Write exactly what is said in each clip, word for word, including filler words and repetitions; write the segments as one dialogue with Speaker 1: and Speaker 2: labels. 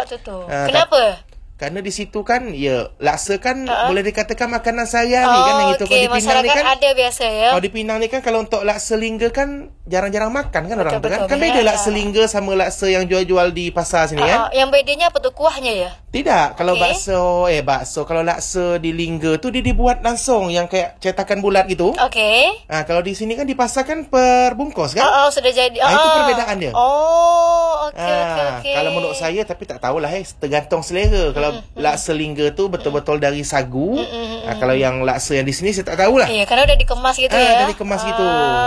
Speaker 1: tu tu?
Speaker 2: Uh,
Speaker 1: Kenapa?
Speaker 2: Kerana di situ kan, ya, laksa kan
Speaker 1: uh-huh.
Speaker 2: boleh dikatakan makanan sehari-hari
Speaker 1: oh,
Speaker 2: kan. Yang itu
Speaker 1: okay.
Speaker 2: kalau di Penang ni kan
Speaker 1: ada biasa ya.
Speaker 2: Kalau di Penang ni kan, kalau untuk laksa lingga kan jarang-jarang makan kan, betul, orang tu kan. Kan beda
Speaker 1: ya.
Speaker 2: laksa lingga sama laksa yang jual-jual di pasar sini uh, kan.
Speaker 1: Yang bedanya apa tu? Kuahnya ya?
Speaker 2: Tidak, kalau
Speaker 1: okay.
Speaker 2: bakso, eh bakso, kalau laksa di lingga tu dia dibuat langsung yang kayak cetakan bulat gitu.
Speaker 1: Okey.
Speaker 2: Ah, kalau di sini kan di pasar kan per bungkus kan?
Speaker 1: Oh, oh sudah jadi.
Speaker 2: Ah,
Speaker 1: oh.
Speaker 2: Itu perbezaan dia.
Speaker 1: Oh, okey
Speaker 2: ah,
Speaker 1: okey okey.
Speaker 2: Kalau menurut saya, tapi tak tahulah eh, tergantung selera. Kalau mm-hmm. laksa lingga tu betul-betul dari sagu. Mm-hmm. Ah, kalau yang laksa yang di sini saya tak tahulah.
Speaker 1: Iya, kerana dah dikemas gitu
Speaker 2: ah,
Speaker 1: ya.
Speaker 2: Dah dikemas
Speaker 1: ah,
Speaker 2: gitu.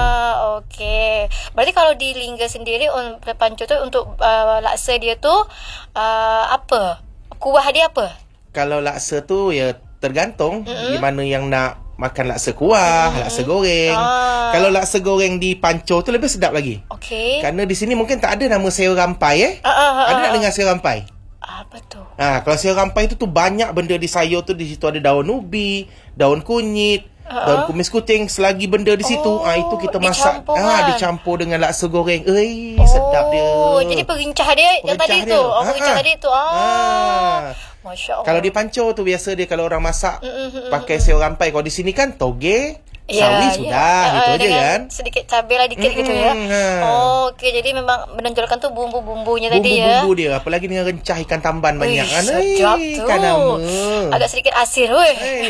Speaker 1: Okey. Berarti kalau di lingga sendiri untuk panco tu untuk uh, laksa dia tu uh, apa? Kuah dia apa?
Speaker 2: Kalau laksa tu ya tergantung mm-hmm. di mana yang nak makan laksa kuah, mm-hmm. laksa goreng. Ah. Kalau laksa goreng di Panco tu lebih sedap lagi.
Speaker 1: Okey.
Speaker 2: Kerana di sini mungkin tak ada nama sayur rampai eh.
Speaker 1: Ah, ah, ah,
Speaker 2: ada
Speaker 1: ah.
Speaker 2: nak dengar sayur rampai?
Speaker 1: Apa tu?
Speaker 2: Ah, kalau sayur rampai tu tu banyak benda di sayur tu. Di situ ada daun ubi, daun kunyit, uh-huh. daun kumis kucing, selagi benda di situ. Oh, ah itu kita masak
Speaker 1: dicampur
Speaker 2: ah
Speaker 1: kan?
Speaker 2: Dicampur dengan laksa goreng. Eh,
Speaker 1: oh,
Speaker 2: sedap dia.
Speaker 1: Jadi perincah dia
Speaker 2: perincah
Speaker 1: yang tadi
Speaker 2: dia.
Speaker 1: tu. Oh,
Speaker 2: ah,
Speaker 1: perincah
Speaker 2: ah.
Speaker 1: tadi tu. Ah.
Speaker 2: ah.
Speaker 1: Masya-Allah.
Speaker 2: Kalau di Panco tu biasa dia kalau orang masak
Speaker 1: mm-hmm.
Speaker 2: pakai sayur rampai. Kalau di sini kan toge,
Speaker 1: ya,
Speaker 2: sawi
Speaker 1: ya.
Speaker 2: sudah
Speaker 1: uh,
Speaker 2: gitu aja kan.
Speaker 1: Sedikit cabai lah dikit mm-hmm. gitu ya. Ha. Oh, okey, jadi memang menonjolkan tu bumbu-bumbunya tadi ya.
Speaker 2: Bumbu-bumbu dia, apalagi dengan rencah ikan tamban banyak kan.
Speaker 1: Sedap tu.
Speaker 2: Kan nama.
Speaker 1: Agak sedikit asin weh. Hey.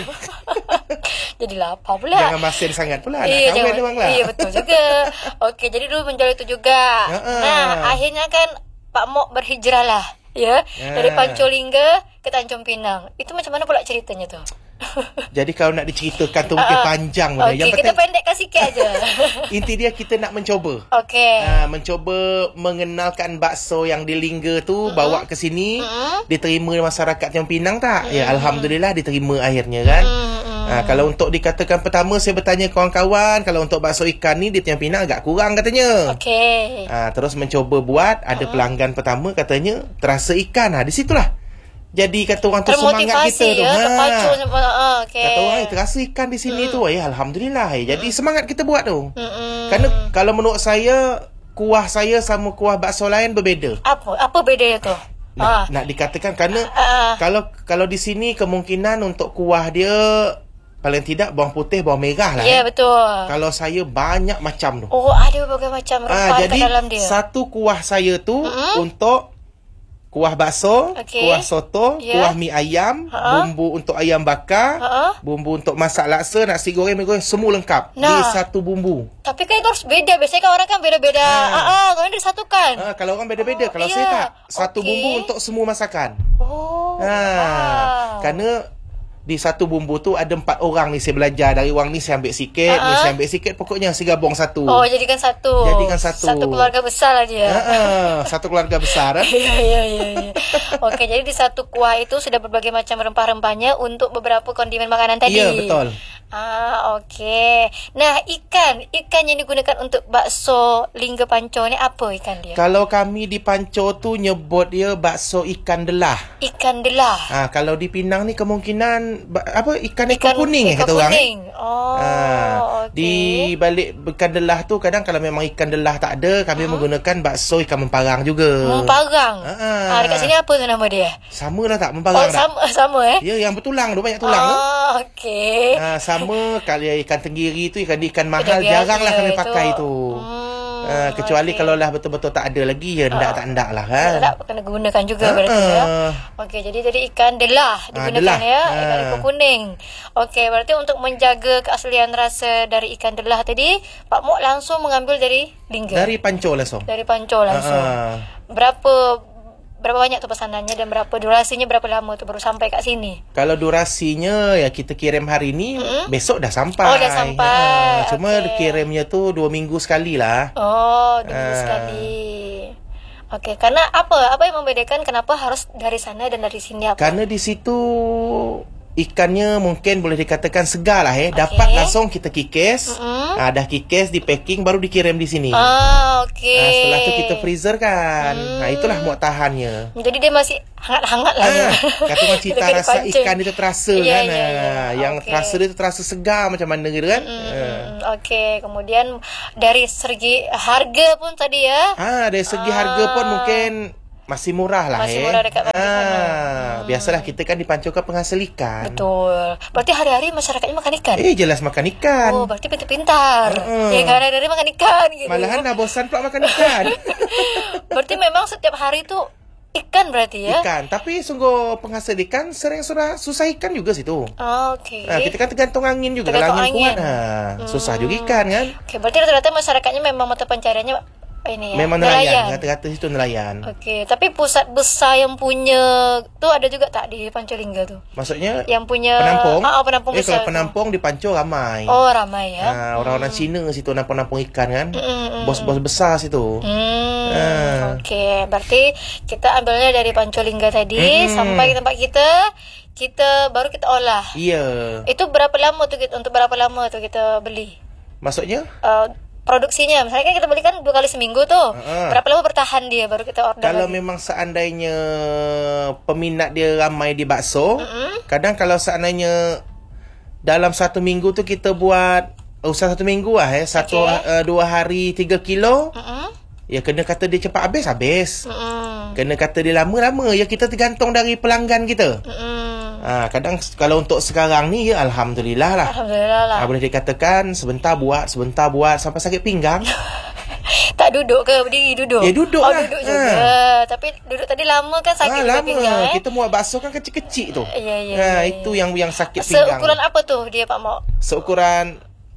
Speaker 1: Jadi lapar pula.
Speaker 2: Jangan masin sangat pula.
Speaker 1: Iya,
Speaker 2: nak kahwin memang lah.
Speaker 1: Iya, betul juga. Okey, jadi dulu menjual itu juga. Uh-uh. Nah, akhirnya kan Pak Mok berhijrah lah. Ya, yeah. Dari Panco Lingga ke Tanjung Pinang. Itu macam mana pula ceritanya tu?
Speaker 2: Jadi kalau nak diceritakan tu mungkin uh, panjang
Speaker 1: okay,
Speaker 2: yang
Speaker 1: kita pendekkan sikit aja.
Speaker 2: Inti dia kita nak mencoba.
Speaker 1: Okey.
Speaker 2: Ha, mencoba mengenalkan bakso yang di Lingga tu uh-huh. bawa ke sini, uh-huh. diterima masyarakat Tanjung Pinang tak? Uh-huh. Ya, alhamdulillah diterima akhirnya kan. Uh-huh. Ha, kalau untuk dikatakan pertama saya bertanya kawan-kawan, kalau untuk bakso ikan ni di Tanjung Pinang agak kurang katanya.
Speaker 1: Okey.
Speaker 2: Ha, terus mencoba buat, ada uh-huh. pelanggan pertama katanya terasa ikan. Ha, di situlah. Jadi kata orang tu semangat kita tu.
Speaker 1: Ya,
Speaker 2: ha.
Speaker 1: uh, okay.
Speaker 2: Kata orang terasa ikan di sini mm. tu. Eh alhamdulillah. Eh. Jadi mm. semangat kita buat tu.
Speaker 1: Mm-mm.
Speaker 2: Kerana kalau menurut saya kuah saya sama kuah bakso lain berbeza.
Speaker 1: Apa? Apa bedanya tu?
Speaker 2: Nak, ah. nak dikatakan kerana uh. kalau kalau di sini kemungkinan untuk kuah dia paling tidak bawang putih, bawang merah lah.
Speaker 1: Ya, yeah,
Speaker 2: eh.
Speaker 1: betul.
Speaker 2: Kalau saya banyak macam tu.
Speaker 1: Oh, ada berbagai macam rempah
Speaker 2: ah,
Speaker 1: kat dalam dia.
Speaker 2: Jadi satu kuah saya tu
Speaker 1: mm-hmm.
Speaker 2: untuk kuah bakso, okay. kuah soto, yeah. kuah mi ayam, ha? Bumbu untuk ayam bakar, ha? Bumbu untuk masak laksa, nasi goreng, mi goreng, semua lengkap nah. Di satu bumbu.
Speaker 1: Tapi kan itu harus beda. Biasanya kan orang kan beda-beda. Ah, ah, ah kalau disatukan.
Speaker 2: Ah, kalau orang beda-beda. Oh, kalau yeah. saya tak. Satu okay. bumbu untuk semua masakan.
Speaker 1: Oh.
Speaker 2: Ah, wow. Kerana di satu bumbu tu ada empat orang ni saya belajar. Dari orang ni saya ambil sikit, uh-huh. ni saya ambil sikit. Pokoknya saya gabung satu.
Speaker 1: Oh, jadikan satu.
Speaker 2: Jadikan satu.
Speaker 1: Satu keluarga besar lah dia.
Speaker 2: Uh-uh. Satu keluarga besar.
Speaker 1: Ya, ya, ya. Okey, jadi di satu kuah itu sudah berbagai macam rempah-rempahnya untuk beberapa kondimen makanan tadi.
Speaker 2: Ya, betul.
Speaker 1: Ah, okey. Nah, ikan. Ikan yang digunakan untuk bakso Lingga Panco ni apa ikan dia?
Speaker 2: Kalau kami di Panco tu nyebut dia bakso ikan delah.
Speaker 1: Ikan delah.
Speaker 2: Ah, kalau di Pinang ni kemungkinan apa ikan ekor
Speaker 1: ikan,
Speaker 2: kuning
Speaker 1: ekor
Speaker 2: kata orang.
Speaker 1: Kuning. Oh.
Speaker 2: Ah,
Speaker 1: okey.
Speaker 2: Di balik ikan delah tu kadang kalau memang ikan delah tak ada, kami hmm. menggunakan bakso ikan memparang juga.
Speaker 1: Memparang.
Speaker 2: Ah,
Speaker 1: ah dekat sini apa tu nama dia?
Speaker 2: Sama lah tak memparang
Speaker 1: oh,
Speaker 2: tak?
Speaker 1: sama sama eh?
Speaker 2: Ya, yang bertulang tu banyak tulang
Speaker 1: oh,
Speaker 2: tu.
Speaker 1: Oh, okey.
Speaker 2: Ah, sama kalau ikan tenggiri tu ikan-ikan mahal jaranglah kami pakai tu. Hmm. Uh, kecuali okay. kalau lah betul-betul tak ada lagi ya hendak uh, tak hendak lah kan.
Speaker 1: Tak kena gunakan juga uh, berarti ya. Okey, jadi jadi ikan delah digunakan uh, delah. ya, ikan uh. ekor kuning. Okey, berarti untuk menjaga keaslian rasa dari ikan delah tadi, Pak Mok langsung mengambil dari Lingga.
Speaker 2: Dari Panco langsung.
Speaker 1: Dari Panco langsung. Uh. Berapa Berapa banyak tu pesanannya dan berapa durasinya, berapa lama tu baru sampai kat sini? Kalau
Speaker 2: durasinya ya kita kirim hari ni, mm-hmm. besok dah sampai.
Speaker 1: Oh, dah sampai.
Speaker 2: Ha, cuma okay. kirimnya tu dua minggu sekali lah.
Speaker 1: Oh, dua minggu ha. sekali. Okey, karena apa? Apa yang membedakan kenapa harus dari sana dan dari sini apa?
Speaker 2: Karena di situ ikannya mungkin boleh dikatakan segar lah eh. Okay. Dapat langsung kita kikis. Mm-hmm. Ah, dah kikis, di packing, baru dikirim di sini.
Speaker 1: Ah, okey.
Speaker 2: Ah, setelah tu kita freezer kan. Mm. Nah, itulah muat tahannya.
Speaker 1: Jadi dia masih hangat-hangat lah. Ah,
Speaker 2: kata orang cita rasa pancing. Ikan itu terasa
Speaker 1: yeah,
Speaker 2: kan.
Speaker 1: Yeah, yeah.
Speaker 2: Yang okay. terasa dia tu terasa segar macam mana gitu kan.
Speaker 1: Mm, ah. Okey, kemudian dari segi harga pun tadi ya.
Speaker 2: Ah, dari segi ah. harga pun mungkin masih murah lah.
Speaker 1: Masih
Speaker 2: eh.
Speaker 1: murah dekat pabrik
Speaker 2: ah,
Speaker 1: sana. Hmm.
Speaker 2: Biasalah kita kan di Pancur kan penghasil ikan.
Speaker 1: Betul. Berarti hari-hari masyarakatnya makan ikan.
Speaker 2: Eh jelas makan ikan.
Speaker 1: Oh, berarti pintar-pintar.
Speaker 2: Uh-uh.
Speaker 1: Ya, hari-hari makan ikan gitu.
Speaker 2: Malahan nak bosan pula makan ikan.
Speaker 1: Berarti memang setiap hari tuh ikan berarti ya?
Speaker 2: Ikan, tapi sungguh penghasil ikan sering susah, susah ikan juga situ.
Speaker 1: Oh, oke.
Speaker 2: Nah, kita kan tergantung angin juga.
Speaker 1: Tergantung
Speaker 2: Kalau angin,
Speaker 1: angin.
Speaker 2: kuat, nah, hmm. susah juga ikan kan.
Speaker 1: Oke, berarti rata-rata masyarakatnya memang mata pencariannya ini ya,
Speaker 2: memang nelayan. Kata-kata situ nelayan.
Speaker 1: Oke, tapi pusat besar yang punya tuh ada juga tak di Pancolingga tuh?
Speaker 2: Maksudnya
Speaker 1: yang punya
Speaker 2: penampung?
Speaker 1: Ah, oh, penampung
Speaker 2: eh,
Speaker 1: besar.
Speaker 2: kalau penampung di Pancur ramai.
Speaker 1: Oh, ramai ya.
Speaker 2: Nah, orang-orang hmm. Cina situ nampung-nampung ikan kan.
Speaker 1: Mm-mm.
Speaker 2: Bos-bos besar situ.
Speaker 1: Hmm.
Speaker 2: Ah.
Speaker 1: Oke, berarti kita ambilnya dari Pancolingga tadi
Speaker 2: Mm-mm.
Speaker 1: sampai ke tempat kita, kita baru kita olah.
Speaker 2: Iya.
Speaker 1: Itu berapa lama tuh kita, untuk berapa lama tuh kita beli?
Speaker 2: Maksudnya?
Speaker 1: Uh, produksinya, misalnya kan kita beli kan dua kali seminggu tuh.
Speaker 2: Uh-uh.
Speaker 1: Berapa lama bertahan dia baru kita order
Speaker 2: Kalau
Speaker 1: lagi?
Speaker 2: memang seandainya peminat dia ramai di bakso,
Speaker 1: Mm-mm.
Speaker 2: kadang kalau seandainya dalam satu minggu tu kita buat usaha satu minggu lah eh satu
Speaker 1: Okay.
Speaker 2: uh, dua hari tiga kilo.
Speaker 1: Mm-mm.
Speaker 2: Ya kena kata dia cepat habis habis.
Speaker 1: Mm-mm.
Speaker 2: Kena kata dia lama-lama. Ya kita tergantung dari pelanggan kita.
Speaker 1: Mm-mm.
Speaker 2: Ha, kadang kalau untuk sekarang ni ya alhamdulillah lah.
Speaker 1: Alhamdulillah lah.
Speaker 2: Ha, boleh dikatakan sebentar buat, sebentar buat sampai sakit pinggang.
Speaker 1: Tak duduk ke? Berdiri duduk?
Speaker 2: Ya, duduk
Speaker 1: oh,
Speaker 2: lah.
Speaker 1: duduk
Speaker 2: Ha.
Speaker 1: juga. Tapi duduk tadi lama kan sakit
Speaker 2: Ah,
Speaker 1: juga
Speaker 2: lama.
Speaker 1: pinggang eh.
Speaker 2: Kita muat bakso kan kecil-kecil tu.
Speaker 1: Ya, ya,
Speaker 2: Ha,
Speaker 1: ya, ya.
Speaker 2: itu yang yang sakit pinggang.
Speaker 1: Seukuran apa tuh dia Pak Mok?
Speaker 2: Seukuran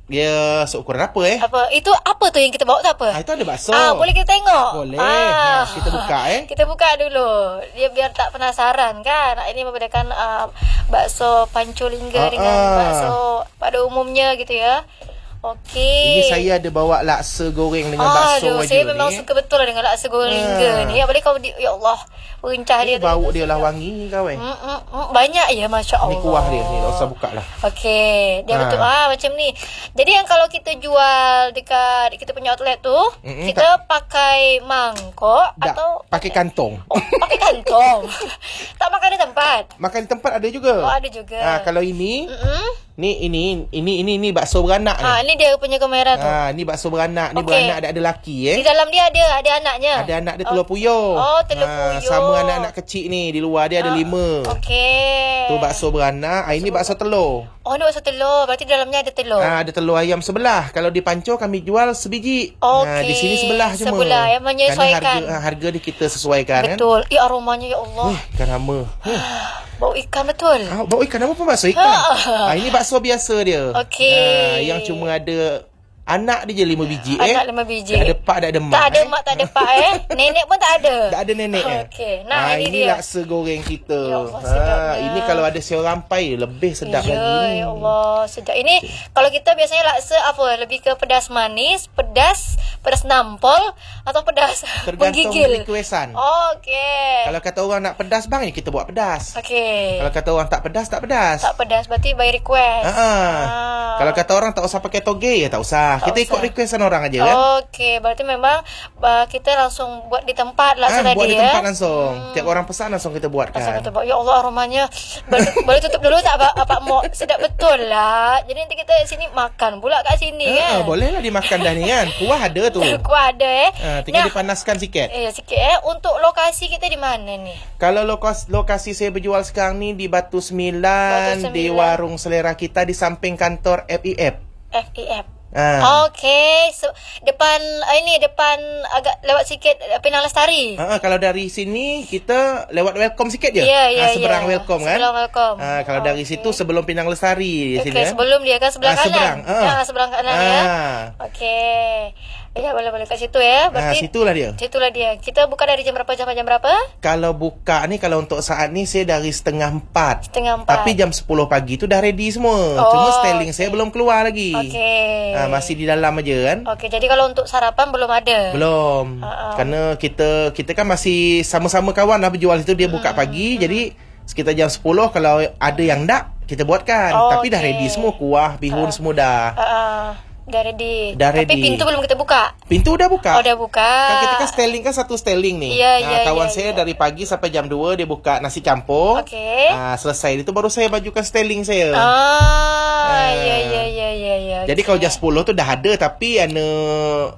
Speaker 2: ya seukuran apa eh?
Speaker 1: Apa? Itu apa tuh yang kita bawa tu apa?
Speaker 2: Ah, itu ada bakso.
Speaker 1: Ah, boleh kita tengok?
Speaker 2: Boleh.
Speaker 1: Ah.
Speaker 2: Ha, kita buka eh.
Speaker 1: Kita buka dulu. Dia biar tak penasaran kan. Ini membedakan uh, bakso Pancolingga
Speaker 2: Ah,
Speaker 1: dengan
Speaker 2: ah.
Speaker 1: bakso pada umumnya gitu ya. Okey.
Speaker 2: Ini saya ada bawa laksa goreng dengan bakso
Speaker 1: Aduh,
Speaker 2: aja
Speaker 1: saya
Speaker 2: ni.
Speaker 1: memang suka betul lah dengan laksa goreng lingga
Speaker 2: Ah.
Speaker 1: ni. Apalagi kau di, ya Allah, pencah dia tu.
Speaker 2: Bau dia lah wangi kau eh.
Speaker 1: Mm, mm, mm, banyak ya, Masya Allah.
Speaker 2: Ni kuah dia ni, tak usah buka lah.
Speaker 1: Okey, dia
Speaker 2: Ha.
Speaker 1: betul ah macam ni. Jadi yang kalau kita jual dekat kita punya outlet tu,
Speaker 2: Mm-mm,
Speaker 1: kita pakai mangkok
Speaker 2: Tak,
Speaker 1: atau
Speaker 2: pakai kantong.
Speaker 1: oh, pakai kantong. Tak makan di tempat.
Speaker 2: Makan di tempat ada juga.
Speaker 1: Oh, ada juga.
Speaker 2: Ha, kalau ini,
Speaker 1: Mm-mm.
Speaker 2: ni ini ini ini ini bakso beranak
Speaker 1: Ha,
Speaker 2: ni.
Speaker 1: ni dia punya kamera tu.
Speaker 2: Ha, ni bakso beranak, ni
Speaker 1: Okey.
Speaker 2: beranak ada ada laki eh.
Speaker 1: Di dalam dia ada ada anaknya.
Speaker 2: Ada anak dia telur puyuh.
Speaker 1: Oh, telur
Speaker 2: Ha,
Speaker 1: puyuh.
Speaker 2: sama anak-anak kecil ni, di luar dia ada
Speaker 1: Ah,
Speaker 2: lima.
Speaker 1: Okey.
Speaker 2: Tu bakso beranak, ah, ini bakso telur.
Speaker 1: Oh, ni bakso telur. Berarti dalamnya ada telur.
Speaker 2: Ah, ada telur ayam sebelah. Kalau di Pancur kami jual sebiji. Ah,
Speaker 1: Okey,
Speaker 2: di sini sebelah cuma.
Speaker 1: sebelah, yang menyesuaikan.
Speaker 2: Kerana harga, ah, harga dia kita sesuaikan kan.
Speaker 1: Betul. Eh, aromanya ya Allah.
Speaker 2: Wih, ikan hama. Huh.
Speaker 1: Bau ikan betul.
Speaker 2: Ah, bau ikan apa pun bakso ikan.
Speaker 1: Ha.
Speaker 2: Ah, ini bakso biasa dia.
Speaker 1: Okey.
Speaker 2: Ah, yang cuma ada anak dia je lima biji eh.
Speaker 1: Anak lima biji.
Speaker 2: Tak ada pak, tak ada mak.
Speaker 1: Tak ada
Speaker 2: eh.
Speaker 1: mak, tak ada pak eh. Nenek pun tak ada.
Speaker 2: Tak ada nenek eh.
Speaker 1: Okey. Nah,
Speaker 2: ah,
Speaker 1: ini
Speaker 2: ini
Speaker 1: dia.
Speaker 2: laksa goreng kita.
Speaker 1: Ya Allah, sedapnya.
Speaker 2: Ah, ini kalau ada sayur rampai lebih sedap
Speaker 1: ya,
Speaker 2: lagi ni.
Speaker 1: Ya Allah, sedap. Ini kalau kita biasanya laksa apa? Lebih ke pedas manis, pedas, pedas nampol atau pedas
Speaker 2: Tergantung
Speaker 1: menggigil.
Speaker 2: requestan.
Speaker 1: Okey.
Speaker 2: Kalau kata orang nak pedas bang, ya kita buat pedas.
Speaker 1: Okey.
Speaker 2: Kalau kata orang tak pedas, tak pedas.
Speaker 1: Tak pedas berarti by request.
Speaker 2: Ha ah.
Speaker 1: Ah.
Speaker 2: Kalau kata orang tak usah pakai toge, ya tak usah.
Speaker 1: Tak
Speaker 2: kita
Speaker 1: usah.
Speaker 2: ikut requestan orang aja kan.
Speaker 1: Okey, berarti memang uh, kita langsung buat di tempat laksa
Speaker 2: Ah,
Speaker 1: tadi
Speaker 2: buat di
Speaker 1: ya.
Speaker 2: tempat langsung. Tiap orang pesan langsung kita
Speaker 1: Langsung
Speaker 2: buatkan.
Speaker 1: kita buat. Ya Allah, aromanya. Boleh, boleh tutup dulu tak Pak, Pak Mok? Sedap betul lah. Jadi nanti kita sini makan pula kat sini
Speaker 2: Ah,
Speaker 1: kan.
Speaker 2: boleh lah dimakan dah ni kan. Kuah ada tu.
Speaker 1: Kuah ada eh.
Speaker 2: Ah, tinggal
Speaker 1: Nah,
Speaker 2: dipanaskan sikit.
Speaker 1: Eh, sikit eh. Untuk lokasi kita di mana ni?
Speaker 2: Kalau lokasi, lokasi saya berjual sekarang ni di Batu Sembilan,
Speaker 1: Batu Sembilan.
Speaker 2: di warung selera kita di samping kantor F I F.
Speaker 1: F E F.
Speaker 2: Ah.
Speaker 1: Okey, so depan ah, ini depan agak lewat sikit uh, Penang Lestari.
Speaker 2: Ah, kalau dari sini kita lewat welcome sikit je.
Speaker 1: Ya, ya,
Speaker 2: ah, seberang
Speaker 1: ya.
Speaker 2: welcome kan.
Speaker 1: Seberang welcome.
Speaker 2: Ah, kalau dari
Speaker 1: Okey.
Speaker 2: situ sebelum Pinang Lestari di
Speaker 1: Okey,
Speaker 2: sini kan.
Speaker 1: sebelum dia kan sebelah
Speaker 2: Ah,
Speaker 1: kanan.
Speaker 2: seberang. Ah.
Speaker 1: Ah, sebelah kanan ya.
Speaker 2: Ah.
Speaker 1: Okey. Ya, boleh-boleh kat situ ya.
Speaker 2: Ah,
Speaker 1: Berarti
Speaker 2: situlah dia.
Speaker 1: situlah dia. Kita buka dari jam berapa sampai jam berapa?
Speaker 2: Kalau buka ni, kalau untuk saat ni saya dari setengah empat.
Speaker 1: Setengah empat.
Speaker 2: Tapi jam sepuluh pagi tu dah ready semua.
Speaker 1: Oh,
Speaker 2: Cuma styling
Speaker 1: okey.
Speaker 2: saya belum keluar lagi.
Speaker 1: Okey.
Speaker 2: Ah, masih di dalam aja kan.
Speaker 1: Okey, jadi kalau untuk sarapan belum ada.
Speaker 2: Belum.
Speaker 1: Ah, ah.
Speaker 2: Kerana kita kita kan masih sama-sama kawan lah berjual itu. Dia buka
Speaker 1: Hmm,
Speaker 2: pagi. Jadi sekitar jam sepuluh kalau ada yang nak, kita buatkan.
Speaker 1: Oh,
Speaker 2: Tapi dah
Speaker 1: okey.
Speaker 2: ready semua. Kuah, bihun semua dah.
Speaker 1: Ah, ah. Dah ready.
Speaker 2: Dah
Speaker 1: Tapi
Speaker 2: ready.
Speaker 1: pintu belum kita buka.
Speaker 2: Pintu dah buka.
Speaker 1: Oh, dah buka.
Speaker 2: Kan kita kan styling kan satu styling ni.
Speaker 1: Ya,
Speaker 2: Ah,
Speaker 1: ya,
Speaker 2: kawan
Speaker 1: ya,
Speaker 2: saya
Speaker 1: ya.
Speaker 2: dari pagi sampai jam dua dia buka nasi campur.
Speaker 1: Okey.
Speaker 2: Ah, selesai itu baru saya bajukan styling saya.
Speaker 1: Ah,
Speaker 2: Ah.
Speaker 1: ya ya ya ya ya.
Speaker 2: Jadi
Speaker 1: okey.
Speaker 2: kalau jam sepuluh tu dah ada, tapi anu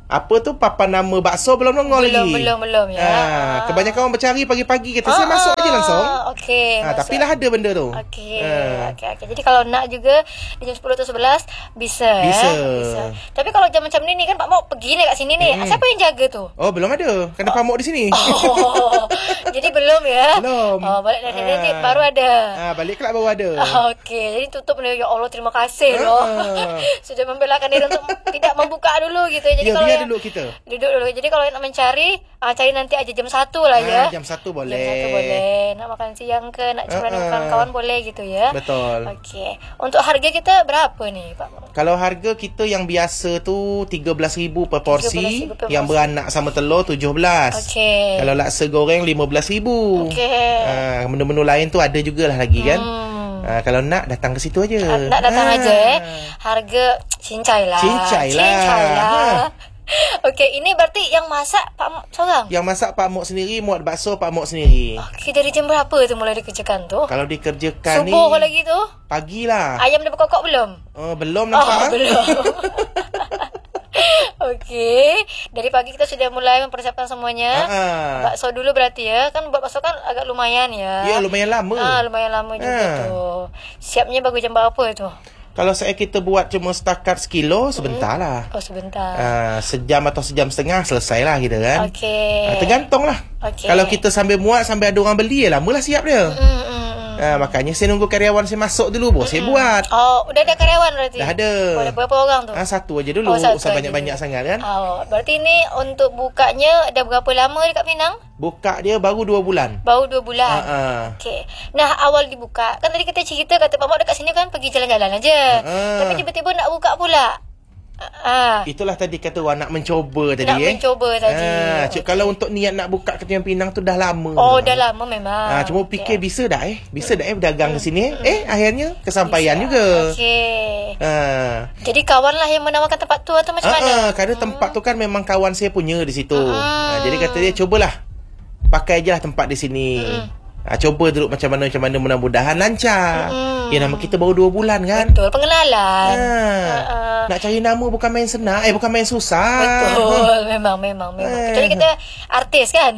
Speaker 2: Apa tu papan nama bakso belum nongol
Speaker 1: Belum,
Speaker 2: lagi.
Speaker 1: belum, belum ya.
Speaker 2: Ha,
Speaker 1: Ah.
Speaker 2: kebanyakan orang bercari pagi-pagi kata saya
Speaker 1: Ah,
Speaker 2: masuk aja langsung.
Speaker 1: Okey.
Speaker 2: Ha,
Speaker 1: masuk.
Speaker 2: tapi lah ada benda tu.
Speaker 1: Okey.
Speaker 2: Ha.
Speaker 1: Okey, okey. Jadi kalau nak juga di jam sepuluh atau sebelas bisa,
Speaker 2: Bisa.
Speaker 1: eh. Bisa. Tapi kalau jam macam ni ni kan Pak Mok pergi ni kat sini ni.
Speaker 2: Hmm.
Speaker 1: Siapa yang jaga tu?
Speaker 2: Oh, belum ada. Kena pamuk di sini.
Speaker 1: Oh. Jadi belum ya?
Speaker 2: Belum.
Speaker 1: Oh, balik dari
Speaker 2: Ah.
Speaker 1: nanti baru ada.
Speaker 2: Ha, balik kelab baru ada.
Speaker 1: Okey, jadi tutup ni. Ya Allah, terima kasih loh.
Speaker 2: Ah.
Speaker 1: Sudah membelakang diri untuk tidak membuka dulu gitu. Jadi
Speaker 2: Ya,
Speaker 1: kalau
Speaker 2: biar
Speaker 1: yang-
Speaker 2: dulu kita.
Speaker 1: Duduk dulu. Jadi kalau nak mencari, ah, cari nanti aja jam satu lah ya.
Speaker 2: Ah, jam satu boleh.
Speaker 1: Jam satu boleh. Nak makan siang ke, nak cuma
Speaker 2: Ah,
Speaker 1: dengan
Speaker 2: ah.
Speaker 1: kawan-kawan boleh gitu ya.
Speaker 2: Betul.
Speaker 1: Okey. Untuk harga kita berapa ni, Pak Mok?
Speaker 2: Kalau harga kita yang biasa tu tiga belas ribu per porsi,
Speaker 1: tiga belas ribu per
Speaker 2: yang
Speaker 1: porsi.
Speaker 2: beranak sama telur tujuh belas.
Speaker 1: Okey.
Speaker 2: Kalau laksa goreng lima belas ribu.
Speaker 1: Okey.
Speaker 2: Ha, menu-menu lain tu ada jugalah lagi kan.
Speaker 1: Hmm.
Speaker 2: Ha, kalau nak datang ke situ aja.
Speaker 1: Ah, nak datang
Speaker 2: Ha.
Speaker 1: aja eh. Harga cincai lah.
Speaker 2: Cincai lah.
Speaker 1: Cincai lah.
Speaker 2: Ha.
Speaker 1: Okey, ini berarti yang masak Pak Mok seorang?
Speaker 2: Yang masak Pak Mok sendiri, muat bakso Pak Mok sendiri.
Speaker 1: Okey, dari jam berapa tu mulai dikerjakan tu?
Speaker 2: Kalau dikerjakan ni
Speaker 1: Subuh lagi tu?
Speaker 2: pagilah.
Speaker 1: Ayam dah berkokok belum?
Speaker 2: Oh, belum
Speaker 1: Oh,
Speaker 2: nampak.
Speaker 1: belum. Okey, dari pagi kita sudah mulai mempersiapkan semuanya.
Speaker 2: Ha.
Speaker 1: Bakso dulu berarti ya. Kan buat bakso kan agak lumayan ya.
Speaker 2: Ya, lumayan lama.
Speaker 1: Ah, lumayan lama juga
Speaker 2: Ha.
Speaker 1: tu. Siapnya bagus jam berapa tu?
Speaker 2: Kalau saya kita buat cuma setakat sekilo, sebentar lah.
Speaker 1: Oh, sebentar.
Speaker 2: Uh, sejam atau sejam setengah selesai lah kita kan.
Speaker 1: Okey.
Speaker 2: Uh, tergantung lah.
Speaker 1: Okey.
Speaker 2: Kalau kita sambil muat, sambil ada orang beli, ya lama lah siap dia.
Speaker 1: Hmm, hmm, hmm.
Speaker 2: Uh, makanya saya nunggu karyawan saya masuk dulu, baru saya buat.
Speaker 1: Oh, udah ada karyawan berarti?
Speaker 2: Dah ada.
Speaker 1: Boleh berapa orang tu?
Speaker 2: Uh, satu aja dulu,
Speaker 1: Oh, satu
Speaker 2: usah
Speaker 1: aja
Speaker 2: banyak-banyak
Speaker 1: dulu.
Speaker 2: sangat kan.
Speaker 1: Oh, berarti ni untuk bukanya dah berapa lama dekat Penang?
Speaker 2: Buka dia baru dua bulan.
Speaker 1: Baru dua bulan.
Speaker 2: Uh, uh.
Speaker 1: Okey. Nah, awal dibuka, kan tadi kita cerita kata Pak Mak dekat sini kan pergi jalan-jalan aja.
Speaker 2: Ah.
Speaker 1: Tapi tiba-tiba nak buka pula. Ah.
Speaker 2: Itulah tadi kata orang nak mencoba tadi
Speaker 1: Nak
Speaker 2: eh.
Speaker 1: mencoba tadi.
Speaker 2: Ah,
Speaker 1: Okey.
Speaker 2: kalau untuk niat nak buka Ketiak Pinang tu dah lama.
Speaker 1: Oh, dah lama memang.
Speaker 2: Ah, cuma fikir bisa dah eh. Bisa dah eh berdagang ke sini. Eh, akhirnya kesampaian juga.
Speaker 1: Okey.
Speaker 2: Ah.
Speaker 1: Jadi kawan lah yang menawarkan tempat tu atau macam
Speaker 2: Ah,
Speaker 1: mana?
Speaker 2: ah, kerana tempat tu kan memang kawan saya punya di situ. Ah, jadi kata dia cobalah pakai je lah tempat di sini. Ah, coba duduk macam mana macam mana mudah-mudahan lancar.
Speaker 1: Mm-mm.
Speaker 2: Ya nama kita baru dua bulan kan.
Speaker 1: Betul, pengenalan.
Speaker 2: Ah.
Speaker 1: Ah.
Speaker 2: Nak cari nama bukan main senang. Eh bukan main susah.
Speaker 1: Betul, memang memang memang.
Speaker 2: Eh.
Speaker 1: Kecuali kita artis kan.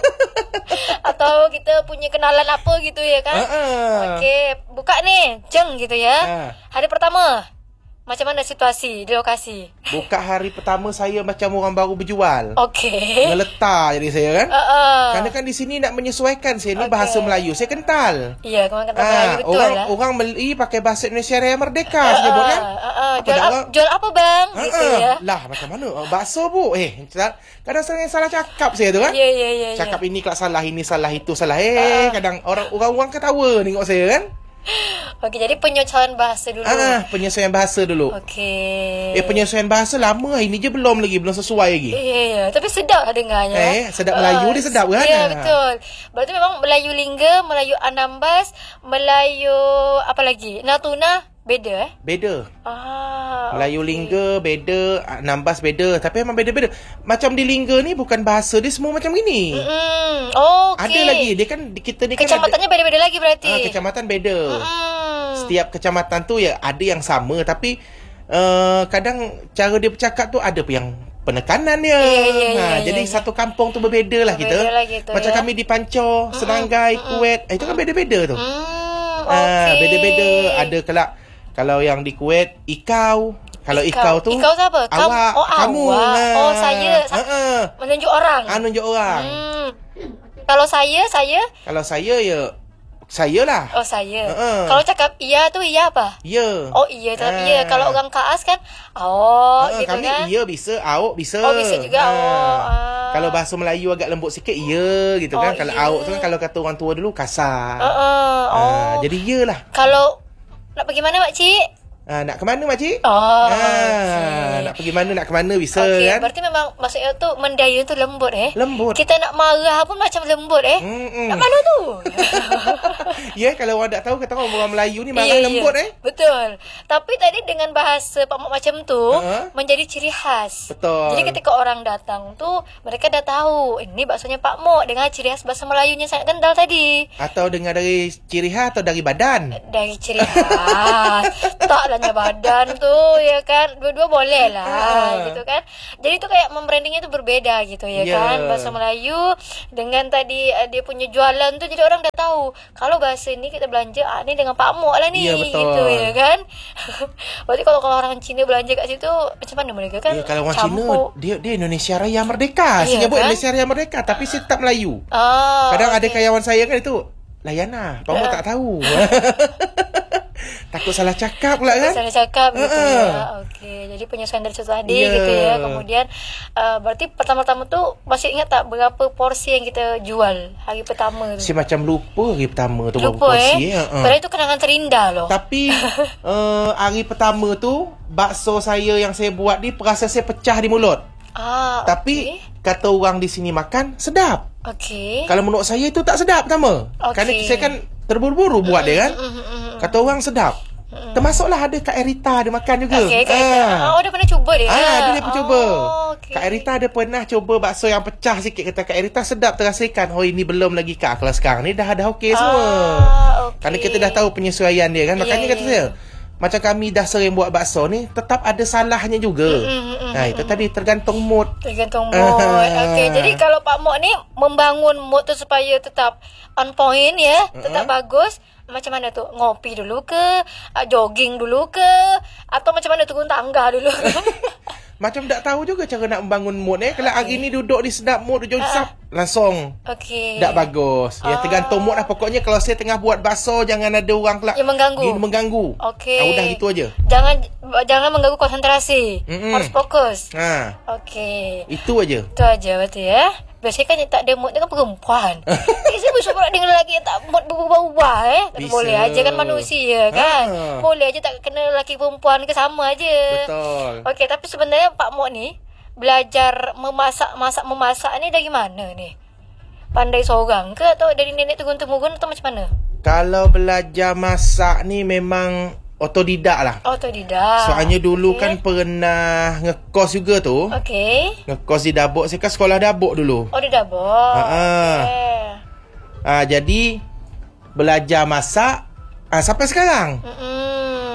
Speaker 1: Atau kita punya kenalan apa gitu ya kan.
Speaker 2: Ah, ah.
Speaker 1: Okey, buka ni, jeng gitu ya.
Speaker 2: Ah.
Speaker 1: Hari pertama. Macam mana situasi di lokasi?
Speaker 2: Buka hari pertama saya macam orang baru berjual.
Speaker 1: Okey.
Speaker 2: Ngeletar jadi saya kan.
Speaker 1: Uh, uh.
Speaker 2: Kerana kan di sini nak menyesuaikan saya ni
Speaker 1: Okey.
Speaker 2: bahasa Melayu. Saya kental.
Speaker 1: Ya, kemarin kata Melayu
Speaker 2: Ah,
Speaker 1: betul
Speaker 2: orang
Speaker 1: lah.
Speaker 2: orang beli pakai bahasa Indonesia Raya Merdeka saya sebut kan.
Speaker 1: Ah, ah, ah.
Speaker 2: Apa
Speaker 1: Jual,
Speaker 2: dah
Speaker 1: ap,
Speaker 2: orang-
Speaker 1: jual apa bang?
Speaker 2: Ah,
Speaker 1: Gitu
Speaker 2: ah.
Speaker 1: ya.
Speaker 2: Lah macam mana? Oh, bakso bu. Eh, kadang sering salah cakap saya tu kan.
Speaker 1: Ya, ya, ya.
Speaker 2: Cakap
Speaker 1: ya.
Speaker 2: ini kelak salah, ini salah, itu salah. Eh, kadang orang orang ketawa tengok saya kan.
Speaker 1: Okey, jadi penyesuaian bahasa dulu.
Speaker 2: Ah, penyesuaian bahasa dulu.
Speaker 1: Okey.
Speaker 2: Eh, penyesuaian bahasa lama ini je belum lagi, belum sesuai lagi.
Speaker 1: Ya, ya. Tapi sedap lah dengarnya.
Speaker 2: Eh, sedap Melayu dia sedap kan?
Speaker 1: Ya, betul. Berarti memang Melayu Lingga, Melayu Anambas, Melayu apa lagi? Natuna beda eh?
Speaker 2: Beda.
Speaker 1: Ah.
Speaker 2: Melayu Lingga beda, Nambas beda. Tapi memang beda-beda. Macam di Lingga ni bukan bahasa dia semua macam gini.
Speaker 1: Hmm. Oh, okey.
Speaker 2: Ada lagi. Dia kan kita ni kan ada,
Speaker 1: Kecamatannya beda-beda lagi berarti.
Speaker 2: ah, kecamatan beda.
Speaker 1: Hmm.
Speaker 2: Setiap kecamatan tu ya ada yang sama tapi uh, kadang cara dia bercakap tu ada pun yang penekanan dia.
Speaker 1: Ya, ya, ya,
Speaker 2: ha,
Speaker 1: ya,
Speaker 2: jadi
Speaker 1: ya.
Speaker 2: satu kampung tu berbeza lah kita.
Speaker 1: Berbeza lah gitu,
Speaker 2: Macam
Speaker 1: ya.
Speaker 2: kami di Pancor, Senanggai, Kuwait, eh, itu kan beda-beda tu.
Speaker 1: Hmm.
Speaker 2: Ah,
Speaker 1: Okey.
Speaker 2: beda-beda. Ada kelak kalau yang di Kuwait ikau. Kalau ikau, tu
Speaker 1: Ikau tu apa? Kam-
Speaker 2: awak,
Speaker 1: oh,
Speaker 2: kamu.
Speaker 1: awak.
Speaker 2: Ha.
Speaker 1: Oh, saya.
Speaker 2: Ha, ha.
Speaker 1: Menunjuk orang.
Speaker 2: Ah, nunjuk orang.
Speaker 1: Hmm. Kalau saya, saya.
Speaker 2: Kalau saya ya saya lah.
Speaker 1: Oh, saya.
Speaker 2: Ha-ha.
Speaker 1: Kalau cakap iya tu iya apa?
Speaker 2: Ya.
Speaker 1: Oh, iya tu
Speaker 2: Ah.
Speaker 1: iya. Kalau orang Kaas kan, oh,
Speaker 2: Ha,
Speaker 1: gitu
Speaker 2: kami
Speaker 1: kan.
Speaker 2: iya bisa, awak bisa.
Speaker 1: Oh, bisa juga, awak. Ah.
Speaker 2: Kalau bahasa Melayu agak lembut sikit, iya gitu
Speaker 1: Oh,
Speaker 2: kan. Kalau
Speaker 1: iya.
Speaker 2: awak tu kan kalau kata orang tua dulu kasar.
Speaker 1: Uh, uh, oh.
Speaker 2: Ah, jadi iyalah.
Speaker 1: Kalau nak pergi mana makcik?
Speaker 2: Ah, nak ke mana makcik?
Speaker 1: Oh,
Speaker 2: Ah,
Speaker 1: okey.
Speaker 2: nak pergi mana, nak ke mana bisa
Speaker 1: Okey,
Speaker 2: kan?
Speaker 1: berarti memang maksudnya tu mendaya tu lembut eh.
Speaker 2: Lembut.
Speaker 1: Kita nak marah pun macam lembut eh.
Speaker 2: Mm-mm.
Speaker 1: Nak mana tu?
Speaker 2: Ya, kalau orang tak tahu kata orang Melayu ni marah
Speaker 1: Ya, ya.
Speaker 2: lembut eh.
Speaker 1: Betul. betul. Tapi tadi dengan bahasa Pak Mok macam tu
Speaker 2: Uh-huh.
Speaker 1: menjadi ciri khas.
Speaker 2: Betul.
Speaker 1: Jadi ketika orang datang tu mereka dah tahu ini baksonya Pak Mok dengan ciri khas bahasa Melayunya sangat kental tadi.
Speaker 2: Atau dengar dari ciri khas atau dari badan?
Speaker 1: Dari ciri khas. Taklahnya badan tu ya kan. Dua-dua boleh lah
Speaker 2: Uh-huh.
Speaker 1: gitu kan. Jadi tu kayak membrandingnya tu berbeda gitu ya
Speaker 2: Yeah.
Speaker 1: kan. Bahasa Melayu dengan tadi uh, dia punya jualan tu jadi orang dah tahu. Kalau bahasa ni kita belanja ah, ni dengan Pak Mok lah ni
Speaker 2: Ya, betul.
Speaker 1: gitu ya kan. Berarti kalau kalau orang Cina belanja kat situ macam mana mereka kan?
Speaker 2: Ya, kalau orang
Speaker 1: campur.
Speaker 2: Cina dia dia Indonesia Raya Merdeka.
Speaker 1: Iya,
Speaker 2: Saya nyebut
Speaker 1: kan?
Speaker 2: Indonesia Raya Merdeka tapi saya tetap Melayu.
Speaker 1: Ah,
Speaker 2: Kadang ada
Speaker 1: okey.
Speaker 2: karyawan saya kan itu Layana, Pak Mok
Speaker 1: Ah.
Speaker 2: tak tahu. Takut salah cakap pula kan?
Speaker 1: Salah cakap gitu
Speaker 2: Uh-uh.
Speaker 1: ya. Okey. Jadi penyesuaian dari satu tadi
Speaker 2: Ya.
Speaker 1: gitu ya. Kemudian uh, berarti pertama-tama tu masih ingat tak berapa porsi yang kita jual hari pertama tu?
Speaker 2: Saya macam lupa hari pertama tu berapa
Speaker 1: Lupa
Speaker 2: porsi
Speaker 1: eh.
Speaker 2: eh. Uh-uh.
Speaker 1: Padahal itu kenangan terindah loh.
Speaker 2: Tapi uh, hari pertama tu bakso saya yang saya buat ni perasa saya pecah di mulut.
Speaker 1: Ah,
Speaker 2: Tapi kata orang di sini makan sedap.
Speaker 1: okey.
Speaker 2: Kalau menurut saya itu tak sedap pertama.
Speaker 1: Okey.
Speaker 2: Kerana saya kan terburu-buru buat dia kan.
Speaker 1: Mm, mm, mm.
Speaker 2: Kata orang sedap. Termasuklah ada Kak Erita ada makan juga.
Speaker 1: Okey, Kak Erita. Ah, oh, dia pernah cuba dia.
Speaker 2: Ah, dia dah pernah cuba.
Speaker 1: Oh, okey.
Speaker 2: Kak Erita ada pernah cuba bakso yang pecah sikit. Kata Kak Erita sedap terasikan. Oh ini belum lagi Kak. Kalau sekarang ni dah dah okey semua.
Speaker 1: Ah, okey.
Speaker 2: Kerana kita dah tahu penyesuaian dia kan. Makanya
Speaker 1: Ya,
Speaker 2: kata
Speaker 1: ya.
Speaker 2: saya, macam kami dah sering buat bakso ni, tetap ada salahnya juga.
Speaker 1: Mm, mm, mm,
Speaker 2: Nah, itu tadi tergantung mood.
Speaker 1: Tergantung mood.
Speaker 2: Ah.
Speaker 1: Okey, jadi kalau Pak Mok ni membangun mood tu supaya tetap on point ya, tetap
Speaker 2: Uh-huh.
Speaker 1: bagus. Macam mana tu? Ngopi dulu ke? Uh, jogging dulu ke? Atau macam mana turun tangga dulu ke?
Speaker 2: Macam tak tahu juga cara nak membangun mood eh. Kalau hari ni duduk di sedap mood, duduk sedap, langsung
Speaker 1: Okey.
Speaker 2: tak bagus. Ya, tergantung mood lah. Pokoknya kalau saya tengah buat bakso, jangan ada orang pula
Speaker 1: Yang mengganggu.
Speaker 2: Dia mengganggu.
Speaker 1: Okey.
Speaker 2: Ah, udah gitu aja.
Speaker 1: Jangan jangan mengganggu konsentrasi.
Speaker 2: Mm-mm.
Speaker 1: Harus fokus.
Speaker 2: Ha,
Speaker 1: Okey.
Speaker 2: itu aja.
Speaker 1: Itu aja betul ya. Biasanya kan yang tak ada mood dengan perempuan. Jadi saya bersyukur dengan lelaki yang tak mood berubah-ubah eh. Tapi
Speaker 2: Bisa.
Speaker 1: boleh aja kan manusia kan.
Speaker 2: Ha.
Speaker 1: Boleh aja tak kena lelaki perempuan ke sama aja.
Speaker 2: Betul.
Speaker 1: Okey, tapi sebenarnya Pak Mok ni belajar memasak masak memasak ni dari mana ni? Pandai seorang ke atau dari nenek turun-temurun atau macam mana?
Speaker 2: Kalau belajar masak ni memang otodidak lah.
Speaker 1: Otodidak.
Speaker 2: Soalnya dulu
Speaker 1: Okey.
Speaker 2: kan pernah ngekos juga tu.
Speaker 1: Okey.
Speaker 2: Ngekos di Dabok. Saya kan sekolah Dabok dulu.
Speaker 1: Oh, dia dah buat.
Speaker 2: Ha, ha.
Speaker 1: Okay.
Speaker 2: Ah, jadi belajar masak ah, sampai sekarang.
Speaker 1: Mm-mm.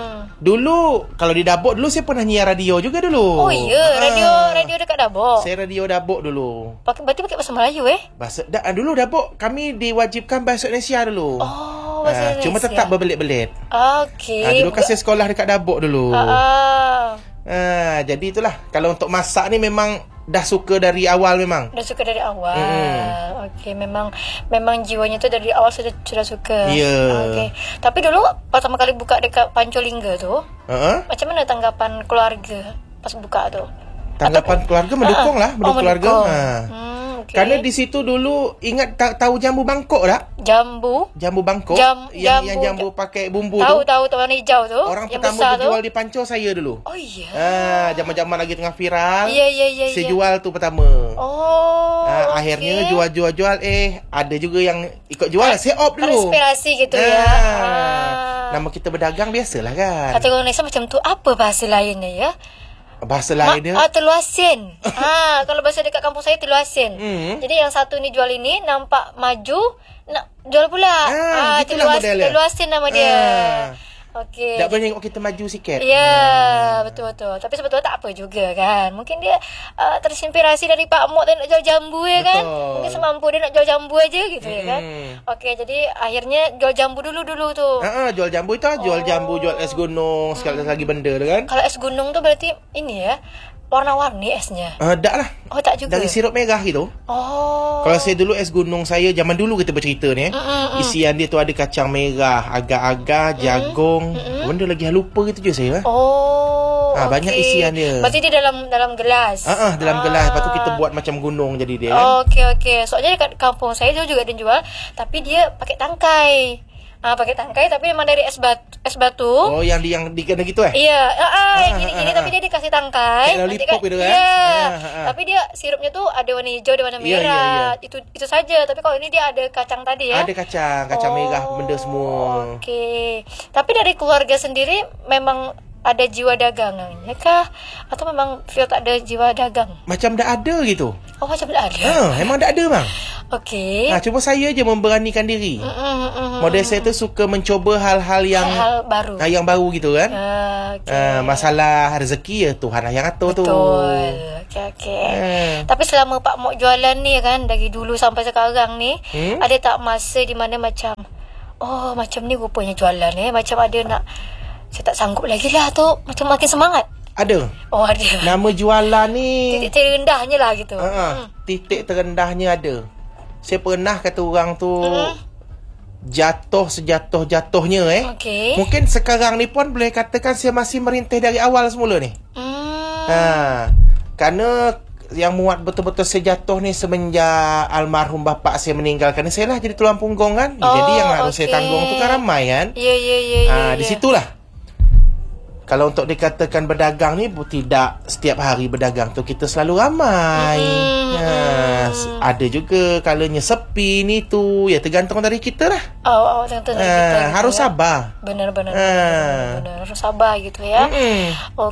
Speaker 2: Dulu kalau di Dabok dulu saya pernah nyiar radio juga dulu.
Speaker 1: Oh ya,
Speaker 2: Ah.
Speaker 1: radio radio dekat Dabok.
Speaker 2: Saya radio Dabok dulu.
Speaker 1: Pakai berarti pakai bahasa Melayu eh?
Speaker 2: Bahasa da, dulu Dabok kami diwajibkan bahasa Indonesia dulu.
Speaker 1: Oh, bahasa
Speaker 2: Ah,
Speaker 1: Indonesia.
Speaker 2: cuma tetap berbelit-belit.
Speaker 1: Okey.
Speaker 2: Ah, dulu kan saya sekolah dekat Dabok dulu.
Speaker 1: Ah, ah.
Speaker 2: Ah, jadi itulah kalau untuk masak ni memang dah suka dari awal memang.
Speaker 1: Dah suka dari awal.
Speaker 2: Mm.
Speaker 1: Okey, memang memang jiwanya tu dari awal sudah sudah suka.
Speaker 2: Ya.
Speaker 1: Okey. Tapi dulu pertama kali buka dekat Pancolingga tu,
Speaker 2: Ha?
Speaker 1: macam mana tanggapan keluarga pas buka tu?
Speaker 2: Tanggapan keluarga mendukung lah,
Speaker 1: Ah, ah.
Speaker 2: mendukung
Speaker 1: Oh,
Speaker 2: keluarga.
Speaker 1: mendukung.
Speaker 2: Ha.
Speaker 1: Hmm, okey.
Speaker 2: Kerana di situ dulu ingat ta- tahu jambu Bangkok tak?
Speaker 1: jambu,
Speaker 2: Jambu Bangkok
Speaker 1: Jam-
Speaker 2: yang,
Speaker 1: jambu-
Speaker 2: yang jambu pakai bumbu
Speaker 1: tahu
Speaker 2: tu.
Speaker 1: tahu tu warna hijau tu,
Speaker 2: Orang
Speaker 1: yang
Speaker 2: pertama
Speaker 1: besar
Speaker 2: berjual
Speaker 1: tu.
Speaker 2: di Pancor saya dulu.
Speaker 1: Oh iya.
Speaker 2: Ah, zaman-zaman lagi tengah viral.
Speaker 1: Ya ya ya
Speaker 2: Saya
Speaker 1: ya.
Speaker 2: jual tu pertama.
Speaker 1: Oh.
Speaker 2: Ah,
Speaker 1: okey.
Speaker 2: akhirnya jual-jual-jual eh ada juga yang ikut jual. Saya op dulu.
Speaker 1: Inspirasi gitu
Speaker 2: Ah.
Speaker 1: ya. Ah.
Speaker 2: Nama kita berdagang biasalah kan.
Speaker 1: Kata orang Malaysia macam tu, apa bahasa lainnya ya?
Speaker 2: Bahasa
Speaker 1: Ma-
Speaker 2: lain dia.
Speaker 1: ah, teluasin. ah, kalau bahasa dekat kampung saya teluasin.
Speaker 2: Hmm.
Speaker 1: Jadi yang satu ni jual ini nampak maju, nak jual pula.
Speaker 2: Ah, gitulah model dia.
Speaker 1: teluasin nama dia.
Speaker 2: Ah.
Speaker 1: Okey.
Speaker 2: Tak boleh tengok kita maju sikit.
Speaker 1: Ya, betul-betul. Tapi sebetulnya tak apa juga kan. Mungkin dia uh, terinspirasi dari Pak Mok dan nak jual jambu ya kan.
Speaker 2: Betul.
Speaker 1: Mungkin semampu dia nak jual jambu aja gitu ya kan.
Speaker 2: Mm.
Speaker 1: Okey, jadi akhirnya jual jambu dulu-dulu tu.
Speaker 2: Ha ah, jual jambu itu ah, jual
Speaker 1: Oh.
Speaker 2: jambu, jual es gunung, segala lagi benda tu kan.
Speaker 1: Kalau es gunung tu berarti ini ya, warna-warni esnya.
Speaker 2: Ah, tak lah.
Speaker 1: Oh, tak juga.
Speaker 2: Dari sirup merah gitu.
Speaker 1: Oh.
Speaker 2: Kalau saya dulu es gunung saya zaman dulu kita bercerita ni eh.
Speaker 1: Mm, mm, mm.
Speaker 2: Isian dia tu ada kacang merah, agar-agar, jagung. Benda lagi lupa gitu je saya. eh.
Speaker 1: Oh.
Speaker 2: Ah, banyak
Speaker 1: okey.
Speaker 2: isian dia.
Speaker 1: Berarti dia dalam dalam gelas.
Speaker 2: Ah, ah dalam gelas. Lepas tu kita buat macam gunung jadi dia kan.
Speaker 1: Oh, okey okey. Soalnya dekat kampung saya dia juga ada jual, tapi dia pakai tangkai. Ah, pakai tangkai tapi memang dari es batu, es batu.
Speaker 2: Oh, yang di yang di kena gitu eh?
Speaker 1: Iya, ah, ah,
Speaker 2: Ah,
Speaker 1: gini-gini
Speaker 2: ah, ah.
Speaker 1: tapi dia dikasih tangkai.
Speaker 2: Kayak lollipop gitu kan?
Speaker 1: Iya.
Speaker 2: Ah, ah, ah.
Speaker 1: Tapi dia sirupnya tuh ada warna hijau, ada warna
Speaker 2: Iya,
Speaker 1: merah.
Speaker 2: iya, iya.
Speaker 1: Itu itu saja. Tapi kalau ini dia ada kacang tadi ya.
Speaker 2: Ada kacang, kacang
Speaker 1: Oh,
Speaker 2: merah benda semua.
Speaker 1: Oke. Tapi dari keluarga sendiri memang ada jiwa dagangannya kah? Atau memang Vio tak ada jiwa dagang?
Speaker 2: Macam dah ada gitu.
Speaker 1: Oh, macam tak ada.
Speaker 2: Ha, memang dah ada bang.
Speaker 1: Okey.
Speaker 2: Ha, cuma saya je memberanikan diri.
Speaker 1: Mm, mm, mm,
Speaker 2: Model saya tu suka mencuba hal-hal yang
Speaker 1: hal baru.
Speaker 2: ha, yang baru gitu kan.
Speaker 1: Ah, okey.
Speaker 2: Ha, masalah rezeki ya Tuhan lah yang atur tu.
Speaker 1: Betul. Okey, okey.
Speaker 2: Ha.
Speaker 1: Tapi selama Pak Mok jualan ni kan, dari dulu sampai sekarang ni,
Speaker 2: Hmm?
Speaker 1: ada tak masa di mana macam, oh macam ni rupanya jualan eh, macam ada nak, saya tak sanggup lagi lah tu, macam makin semangat.
Speaker 2: Ada.
Speaker 1: Oh ada.
Speaker 2: Nama jualan ni
Speaker 1: Titik terendahnya lah gitu.
Speaker 2: ha, ha,
Speaker 1: Hmm.
Speaker 2: titik terendahnya ada. Saya pernah kata orang tu
Speaker 1: Hmm.
Speaker 2: jatuh sejatuh-jatuhnya eh.
Speaker 1: Okey.
Speaker 2: Mungkin sekarang ni pun boleh katakan saya masih merintih dari awal semula ni.
Speaker 1: Hmm.
Speaker 2: Ha, kerana yang muat betul-betul saya jatuh ni semenjak almarhum bapa saya meninggalkan saya lah jadi tulang punggung kan.
Speaker 1: Oh,
Speaker 2: jadi yang harus
Speaker 1: okey.
Speaker 2: saya tanggung tu kan ramai kan.
Speaker 1: Ya ya ya ya.
Speaker 2: Ah, di situlah. Kalau untuk dikatakan berdagang ni bu- tidak setiap hari berdagang tu kita selalu ramai.
Speaker 1: Mm,
Speaker 2: Ha, s- ada juga kalanya sepi ni tu ya tergantung dari kita lah.
Speaker 1: Oh, oh tentu
Speaker 2: Ha,
Speaker 1: kita gitu
Speaker 2: harus
Speaker 1: ya.
Speaker 2: sabar.
Speaker 1: Benar-benar.
Speaker 2: Ah.
Speaker 1: Benar, harus sabar gitu ya.
Speaker 2: Mm-mm.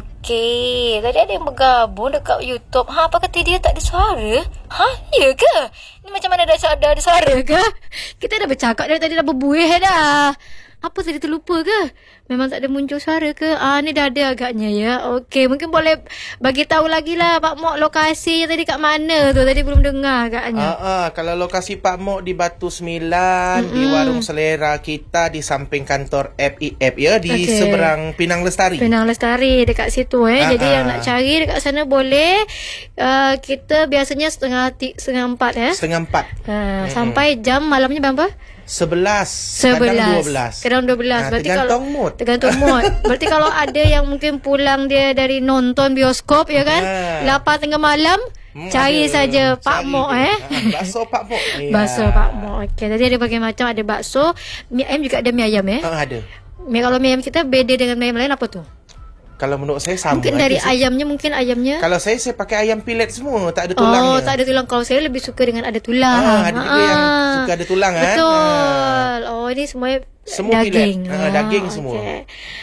Speaker 1: Okey, tadi ada yang bergabung dekat YouTube. Ha, apa kata dia tak ada suara? Ha, ya ke? Ni macam mana dah ada, ada suara ke? Kita dah bercakap dari tadi dah berbuih dah. Apa tadi terlupa ke? Memang tak ada muncul suara ke? Ah, ni dah ada agaknya ya. Okey, mungkin boleh bagi tahu lagi lah Pak Mok lokasi tadi kat mana tu. Tadi belum dengar agaknya.
Speaker 2: Ah, ah, kalau lokasi Pak Mok di Batu Sembilan, di warung selera kita di samping kantor F I F ya, di
Speaker 1: Okey.
Speaker 2: seberang Pinang Lestari.
Speaker 1: Penang Lestari dekat situ eh.
Speaker 2: Ah,
Speaker 1: Jadi
Speaker 2: ah.
Speaker 1: yang nak cari dekat sana boleh. Uh, kita biasanya setengah ti- setengah empat eh.
Speaker 2: Setengah empat.
Speaker 1: Uh, sampai jam malamnya berapa?
Speaker 2: Sebelas.
Speaker 1: Sebelas.
Speaker 2: Kadang dua belas.
Speaker 1: Kadang dua belas.
Speaker 2: Ah,
Speaker 1: Berarti
Speaker 2: tergantung
Speaker 1: kalau,
Speaker 2: mood.
Speaker 1: Tergantung mood. Berarti kalau ada yang mungkin pulang dia dari nonton bioskop ya kan.
Speaker 2: Ah.
Speaker 1: Lapar tengah malam.
Speaker 2: Hmm,
Speaker 1: cari
Speaker 2: ada.
Speaker 1: saja Pak
Speaker 2: Cari
Speaker 1: Mok
Speaker 2: dia.
Speaker 1: eh.
Speaker 2: Ah, bakso Pak Mok. Ya.
Speaker 1: Bakso Pak Mok. Okey. Tadi ada berbagai macam. Ada bakso. Mie ayam juga ada mie ayam eh.
Speaker 2: Ah, ada.
Speaker 1: Mie, kalau mie ayam kita beda dengan mie ayam lain apa tu?
Speaker 2: Kalau menurut saya sama.
Speaker 1: Mungkin
Speaker 2: aja
Speaker 1: dari
Speaker 2: sih.
Speaker 1: ayamnya. Mungkin ayamnya.
Speaker 2: Kalau saya saya pakai ayam pilet semua, tak ada tulangnya.
Speaker 1: Oh, tak ada tulang. Kalau saya lebih suka dengan ada tulang.
Speaker 2: Ah, ada juga yang suka ada tulang kan.
Speaker 1: Betul. Oh, ini semuanya
Speaker 2: Semua
Speaker 1: daging.
Speaker 2: pilet. Ah, daging semua.
Speaker 1: Okey.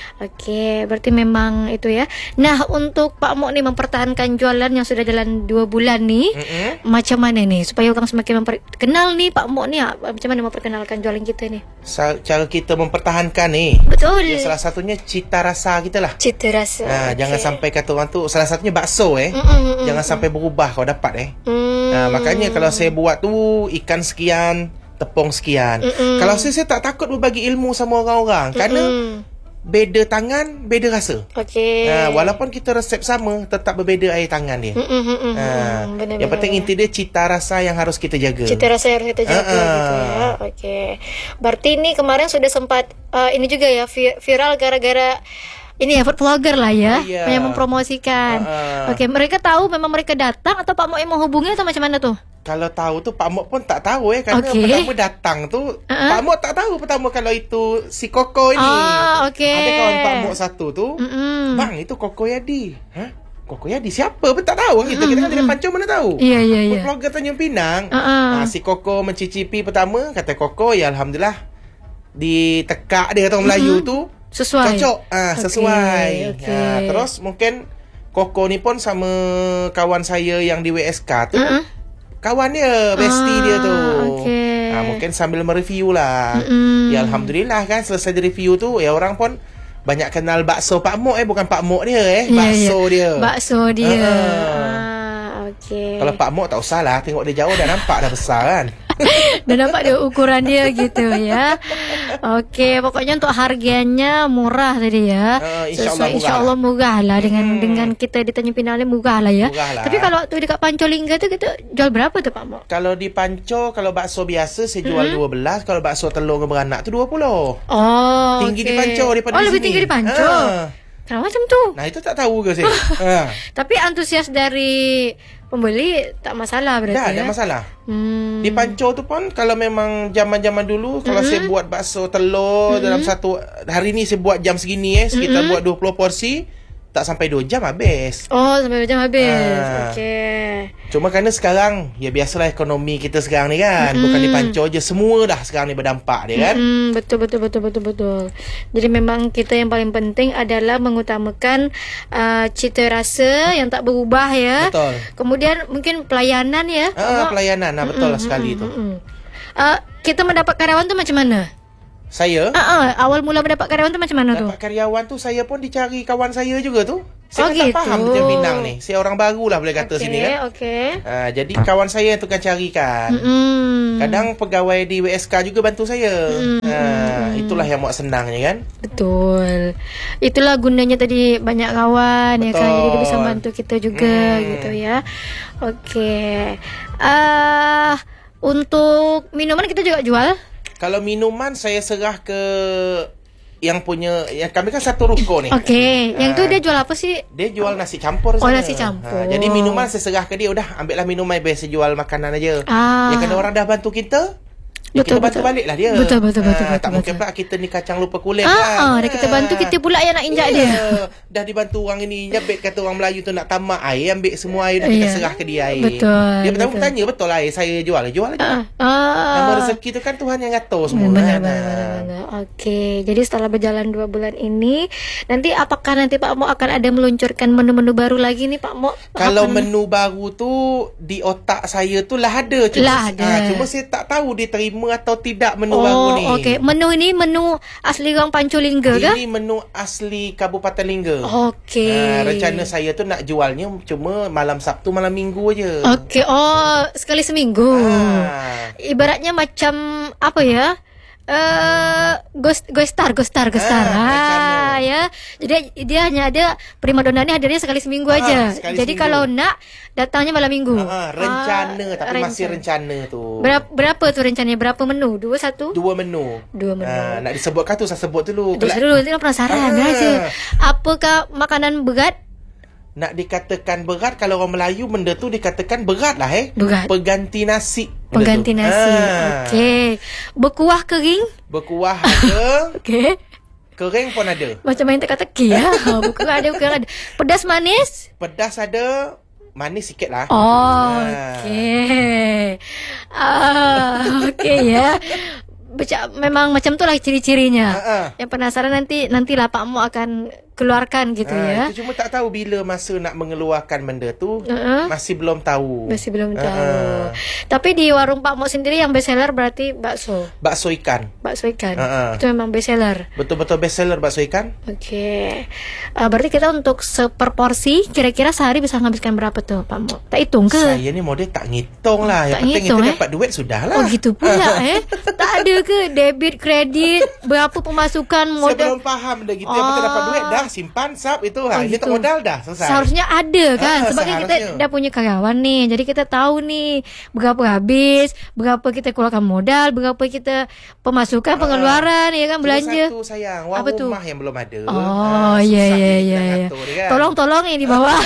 Speaker 1: Okey, berarti memang itu ya. Nah, untuk Pak Mok ni mempertahankan jualan yang sudah jalan dua bulan ni,
Speaker 2: Mm-mm.
Speaker 1: macam mana ni supaya orang semakin memperkenal ni Pak Mok ni, ah, macam mana memperkenalkan jualan kita ni?
Speaker 2: Sa- cara kita mempertahankan ni.
Speaker 1: Betul.
Speaker 2: Ya, salah satunya cita rasa kita lah.
Speaker 1: Cita rasa.
Speaker 2: Ha,
Speaker 1: Okey.
Speaker 2: jangan sampai kata orang tu salah satunya bakso eh.
Speaker 1: Mm, mm, mm,
Speaker 2: Jangan sampai berubah kau dapat eh.
Speaker 1: Hmm.
Speaker 2: Ha, makanya kalau saya buat tu ikan sekian, tepung sekian.
Speaker 1: Mm-mm.
Speaker 2: Kalau saya saya tak takut berbagi ilmu sama orang-orang kerana
Speaker 1: Mm.
Speaker 2: beda tangan, beda rasa.
Speaker 1: Okey.
Speaker 2: Ha, walaupun kita resep sama, tetap berbeza air tangan dia.
Speaker 1: Mm, mm, mm, mm,
Speaker 2: Ha,
Speaker 1: mm. Benar,
Speaker 2: yang penting
Speaker 1: benar.
Speaker 2: inti dia cita rasa yang harus kita jaga.
Speaker 1: Cita rasa yang harus kita jaga
Speaker 2: Ah, ah.
Speaker 1: gitu ya. Okey. Berarti ni kemarin sudah sempat uh, ini juga ya vi- viral gara-gara ini ya food vlogger lah ya,
Speaker 2: Ya.
Speaker 1: yang mempromosikan.
Speaker 2: Ah, ah.
Speaker 1: Okey, mereka tahu memang mereka datang atau Pak Mok yang menghubungi atau macam mana tu?
Speaker 2: Kalau tahu tu Pak Mok pun tak tahu eh kerana
Speaker 1: Okey.
Speaker 2: pertama datang tu
Speaker 1: Uh-uh.
Speaker 2: Pak Mok tak tahu pertama kalau itu si Koko ini.
Speaker 1: Ah, okey.
Speaker 2: Ada kawan Pak Mok satu tu.
Speaker 1: Mm-mm.
Speaker 2: Bang, itu Koko Yadi. Ha? Koko Yadi siapa pun tak tahu kita. Kita kan dari Pancong mana tahu.
Speaker 1: Ya, ya,
Speaker 2: Food
Speaker 1: ya.
Speaker 2: vlogger Tanjung Pinang.
Speaker 1: Uh-uh.
Speaker 2: Ah, si Koko mencicipi pertama, kata Koko ya alhamdulillah ditekak dia kata orang Melayu tu
Speaker 1: Sesuai.
Speaker 2: cocok. Ah,
Speaker 1: Okey,
Speaker 2: sesuai.
Speaker 1: okey.
Speaker 2: Ah, terus mungkin Koko ni pun sama kawan saya yang di W S K tu.
Speaker 1: Uh-uh.
Speaker 2: Kawan dia, bestie
Speaker 1: Ah,
Speaker 2: dia tu.
Speaker 1: okey.
Speaker 2: Ah, mungkin sambil mereview lah.
Speaker 1: Mm-mm.
Speaker 2: Ya alhamdulillah kan selesai di review tu ya orang pun banyak kenal bakso Pak Mok eh bukan Pak Mok dia eh,
Speaker 1: Ya,
Speaker 2: bakso
Speaker 1: ya.
Speaker 2: dia.
Speaker 1: Bakso dia.
Speaker 2: Ah.
Speaker 1: Ah, okey.
Speaker 2: Kalau Pak Mok tak usah lah, tengok dia jauh dah nampak dah besar kan.
Speaker 1: Dah nampak dia ukuran dia gitu ya. Okey, pokoknya untuk harganya murah tadi ya.
Speaker 2: Uh, insya-Allah
Speaker 1: Sesuai-
Speaker 2: murah.
Speaker 1: insya-Allah murah lah dengan
Speaker 2: Hmm.
Speaker 1: dengan kita di Tanjung Pinang ni murah lah ya.
Speaker 2: Murah lah.
Speaker 1: Tapi kalau tu dekat Pancolingga tu kita jual berapa tu Pak Mok?
Speaker 2: Kalau di Panco, kalau bakso biasa saya jual dua belas, kalau bakso telur beranak tu dua puluh.
Speaker 1: Oh,
Speaker 2: Tinggi
Speaker 1: okey.
Speaker 2: di Panco daripada
Speaker 1: Oh,
Speaker 2: di
Speaker 1: lebih
Speaker 2: sini.
Speaker 1: tinggi di Panco.
Speaker 2: Ah.
Speaker 1: Kenapa macam tu?
Speaker 2: Nah, itu tak tahu ke saya. ha.
Speaker 1: Tapi antusias dari pembeli tak masalah berarti.
Speaker 2: Dah,
Speaker 1: ya?
Speaker 2: tak masalah.
Speaker 1: Hmm.
Speaker 2: Di Panco tu pun kalau memang zaman-zaman dulu kalau
Speaker 1: Mm-hmm.
Speaker 2: saya buat bakso telur mm-hmm. dalam satu hari ni saya buat jam segini eh sekitar mm-hmm. buat dua puluh porsi tak sampai dua jam habis.
Speaker 1: Oh, sampai dua jam habis.
Speaker 2: Ah.
Speaker 1: Okey.
Speaker 2: Cuma kerana sekarang ya biasalah ekonomi kita sekarang ni kan
Speaker 1: Mm-hmm.
Speaker 2: bukan di Panco je, semua dah sekarang ni berdampak dia kan.
Speaker 1: Mm-hmm. Betul betul betul betul betul. Jadi memang kita yang paling penting adalah mengutamakan uh, cita rasa yang tak berubah ya.
Speaker 2: Betul.
Speaker 1: Kemudian mungkin pelayanan ya.
Speaker 2: Ah, pelayanan nah, betul
Speaker 1: Mm-mm,
Speaker 2: lah sekali
Speaker 1: mm-mm,
Speaker 2: tu.
Speaker 1: mm-mm. Uh, kita mendapat karyawan tu macam mana?
Speaker 2: Saya
Speaker 1: Uh, uh, awal mula mendapat karyawan tu macam mana tu?
Speaker 2: dapat karyawan tu saya pun dicari kawan saya juga tu. Saya
Speaker 1: Oh,
Speaker 2: kan tak
Speaker 1: gitu.
Speaker 2: faham tentang Pinang ni. Saya orang baru lah boleh kata
Speaker 1: Okey,
Speaker 2: sini kan.
Speaker 1: okey.
Speaker 2: Ah, jadi kawan saya yang tukang carikan.
Speaker 1: Mm-mm.
Speaker 2: Kadang pegawai di W S K juga bantu saya.
Speaker 1: Mm-mm.
Speaker 2: Ha, itulah yang muat senangnya kan.
Speaker 1: Betul. Itulah gunanya tadi banyak kawan ya kan. Jadi dia bisa bantu kita juga
Speaker 2: Hmm.
Speaker 1: gitu ya. Okey. Ah, untuk minuman kita juga jual.
Speaker 2: Kalau minuman saya serah ke yang punya yang kami kan satu ruko ni.
Speaker 1: Okey. Yang tu
Speaker 2: Ah.
Speaker 1: dia jual apa sih?
Speaker 2: Dia jual nasi campur
Speaker 1: Oh,
Speaker 2: sana.
Speaker 1: nasi campur.
Speaker 2: Ha, jadi minuman saya serah ke dia, udah ambillah minuman biasa jual makanan aja.
Speaker 1: Ah.
Speaker 2: Yang kena orang dah bantu kita, ya
Speaker 1: Betul,
Speaker 2: kita bantu
Speaker 1: betul.
Speaker 2: balik lah dia.
Speaker 1: Betul, betul, betul,
Speaker 2: Ha,
Speaker 1: betul,
Speaker 2: tak mungkin
Speaker 1: betul.
Speaker 2: pula kita ni kacang lupa kulit
Speaker 1: Ah,
Speaker 2: kan.
Speaker 1: ah, dah kita bantu, kita pula yang nak injak
Speaker 2: Ya,
Speaker 1: dia.
Speaker 2: Dah dibantu orang ini nyabit, kata orang Melayu tu nak tamak air, ambil semua air dah kita
Speaker 1: Ya.
Speaker 2: serah ke dia air.
Speaker 1: Betul,
Speaker 2: Dia pertama
Speaker 1: betul.
Speaker 2: tanya betul air saya jual, jual aja.
Speaker 1: Ah.
Speaker 2: Nama rezeki tu kan Tuhan yang ngatur semua.
Speaker 1: Benar,
Speaker 2: kan?
Speaker 1: benar, benar, benar. Okey, jadi setelah berjalan dua bulan ini, nanti apakah nanti Pak Mok akan ada meluncurkan menu-menu baru lagi nih Pak Mok?
Speaker 2: Kalau
Speaker 1: Apa-
Speaker 2: menu baru tu di otak saya tu lah ada, cuma,
Speaker 1: Lah ada.
Speaker 2: ah, cuma saya tak tahu diterima atau tidak menu
Speaker 1: oh,
Speaker 2: baru ni.
Speaker 1: okey. Menu ini menu asli orang Panculingga ke?
Speaker 2: Ini menu asli Kabupaten Lingga.
Speaker 1: Okey.
Speaker 2: Ah, rencana saya tu nak jualnya cuma malam Sabtu, malam Minggu aja.
Speaker 1: Okey, oh sekali seminggu.
Speaker 2: Ah.
Speaker 1: Ibaratnya macam apa ya? Uh, ghost ghostar ghostar ghostar
Speaker 2: Ah,
Speaker 1: ah, ya jadi dia hanya ada primadona ni hadirnya sekali seminggu
Speaker 2: Ah,
Speaker 1: aja
Speaker 2: sekali
Speaker 1: jadi
Speaker 2: seminggu.
Speaker 1: kalau nak datangnya malam minggu.
Speaker 2: Ah, rencana
Speaker 1: Ah,
Speaker 2: tapi masih
Speaker 1: rencana.
Speaker 2: rencana tu.
Speaker 1: Berapa, berapa tu rencananya? Berapa menu? Dua, satu?
Speaker 2: Dua menu.
Speaker 1: Dua menu.
Speaker 2: Ah, nak disebutkan tu saya sebut dulu.
Speaker 1: Dua,
Speaker 2: Kelak-
Speaker 1: dulu, nanti orang penasaran
Speaker 2: Ah.
Speaker 1: aja. Apakah makanan berat?
Speaker 2: Nak dikatakan berat, kalau orang Melayu benda tu dikatakan berat lah eh.
Speaker 1: Berat.
Speaker 2: Pengganti nasi. benda
Speaker 1: Pengganti
Speaker 2: tu.
Speaker 1: nasi.
Speaker 2: Ah.
Speaker 1: Okey. Berkuah kering?
Speaker 2: Berkuah ada,
Speaker 1: Okey.
Speaker 2: kering pun ada.
Speaker 1: Macam main teka-teki ya. Berkuah ada, berkuah ada. Pedas manis?
Speaker 2: Pedas ada, manis sikit lah.
Speaker 1: Oh,
Speaker 2: Ah.
Speaker 1: okey. Ah, okey ya. Baca, memang macam tu lah ciri-cirinya.
Speaker 2: Ah, ah.
Speaker 1: Yang penasaran nanti nantilah Pak Mok akan keluarkan gitu
Speaker 2: Ah,
Speaker 1: ya.
Speaker 2: Itu cuma tak tahu bila masa nak mengeluarkan benda tu.
Speaker 1: Uh-uh.
Speaker 2: Masih belum tahu.
Speaker 1: Masih belum
Speaker 2: Ah,
Speaker 1: tahu.
Speaker 2: ah.
Speaker 1: Tapi di warung Pak Mok sendiri yang best seller berarti bakso.
Speaker 2: Bakso ikan.
Speaker 1: Bakso ikan.
Speaker 2: Ah, ah.
Speaker 1: Itu memang best seller.
Speaker 2: Betul-betul best seller bakso ikan.
Speaker 1: Okey. Uh, berarti kita untuk seperporsi kira-kira sehari bisa menghabiskan berapa tuh Pak Mok? Tak hitung ke?
Speaker 2: Saya ni model tak ngitung lah. Yang
Speaker 1: Tak
Speaker 2: penting
Speaker 1: ngitung,
Speaker 2: kita
Speaker 1: eh?
Speaker 2: dapat duit sudah lah.
Speaker 1: Oh gitu pula eh. Tak ada ke debit, kredit, berapa pemasukan
Speaker 2: Saya
Speaker 1: modal?
Speaker 2: belum faham dah gitu. Yang penting
Speaker 1: Ah.
Speaker 2: dapat duit dah, simpan, sap itu. Ha,
Speaker 1: Oh,
Speaker 2: ini
Speaker 1: gitu.
Speaker 2: tak modal dah, selesai.
Speaker 1: Seharusnya ada kan.
Speaker 2: Ah,
Speaker 1: Sebab kan kita
Speaker 2: seharusnya.
Speaker 1: dah punya karyawan nih. Jadi kita tahu nih berapa habis, berapa kita keluarkan modal, berapa kita pemasukan, pengeluaran ya kan,
Speaker 2: Cuma
Speaker 1: belanja.
Speaker 2: satu sayang, wang
Speaker 1: Apa tu?
Speaker 2: rumah yang belum ada.
Speaker 1: Oh,
Speaker 2: Ah,
Speaker 1: ya
Speaker 2: susah
Speaker 1: ya
Speaker 2: kita
Speaker 1: ya
Speaker 2: nak
Speaker 1: ya.
Speaker 2: atur dia kan.
Speaker 1: Tolong-tolong yang di bawah.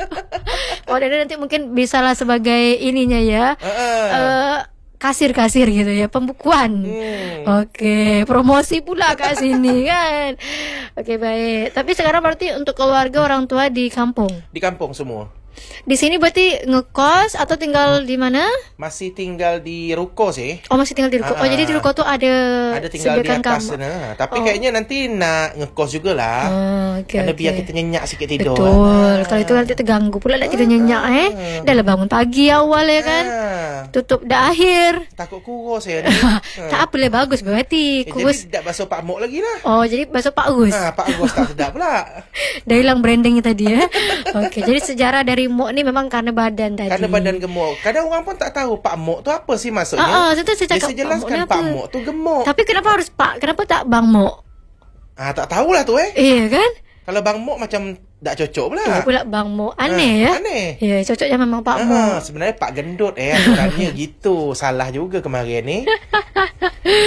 Speaker 1: Oh, dan nanti mungkin bisalah sebagai ininya ya.
Speaker 2: Ah, ah.
Speaker 1: Eh, kasir-kasir gitu ya, pembukuan.
Speaker 2: Hmm.
Speaker 1: Oke, promosi pula kat sini kan. Oke, baik. Tapi sekarang berarti untuk keluarga orang tua di kampung.
Speaker 2: Di kampung semua.
Speaker 1: Di sini berarti ngekos atau tinggal di mana?
Speaker 2: Masih tinggal di ruko sih.
Speaker 1: Oh, masih tinggal di ruko. Oh,
Speaker 2: Ah,
Speaker 1: jadi di ruko tuh ada
Speaker 2: Ada tinggal di
Speaker 1: sediakan
Speaker 2: atas
Speaker 1: kamar.
Speaker 2: sana. Tapi
Speaker 1: Oh.
Speaker 2: kayaknya nanti nak ngekos jugalah.
Speaker 1: Oh, oke,
Speaker 2: Karena
Speaker 1: oke.
Speaker 2: biar kita nyenyak sikit tidur.
Speaker 1: Betul. Kalau itu nanti terganggu pula nak tidur nyenyak eh. Dah lah bangun pagi awal ya kan.
Speaker 2: Ah,
Speaker 1: Tutup dah akhir.
Speaker 2: takut kurus saya ni.
Speaker 1: Tak apa lah, bagus berarti.
Speaker 2: Eh,
Speaker 1: Kurus.
Speaker 2: jadi tak basuh Pak Mok lagi lah.
Speaker 1: Oh, jadi bakso Pak Gus.
Speaker 2: Ha, Pak Agus tak sedap pula.
Speaker 1: Dah hilang brandingnya tadi ya. Okey, jadi sejarah dari Mok ni memang karena badan tadi.
Speaker 2: Karena badan gemuk. Kadang orang pun tak tahu Pak Mok tu apa sih maksudnya.
Speaker 1: Ah, ah, tu tu saya
Speaker 2: Dia
Speaker 1: cakap
Speaker 2: saya jelaskan
Speaker 1: Pak Mok ni
Speaker 2: Pak
Speaker 1: apa?
Speaker 2: Mok tu gemuk.
Speaker 1: Tapi kenapa harus Pak? Kenapa tak Bang Mok?
Speaker 2: Ah, tak tahulah tu eh.
Speaker 1: Iya kan?
Speaker 2: Kalau Bang Mok macam tak cocok pula.
Speaker 1: Iya pula Bang Mok. Aneh ya?
Speaker 2: Ah, aneh.
Speaker 1: Ya, cocoknya memang Pak Mok.
Speaker 2: Ah, sebenarnya Pak Gendut eh aturannya gitu. Salah juga kemarin ni.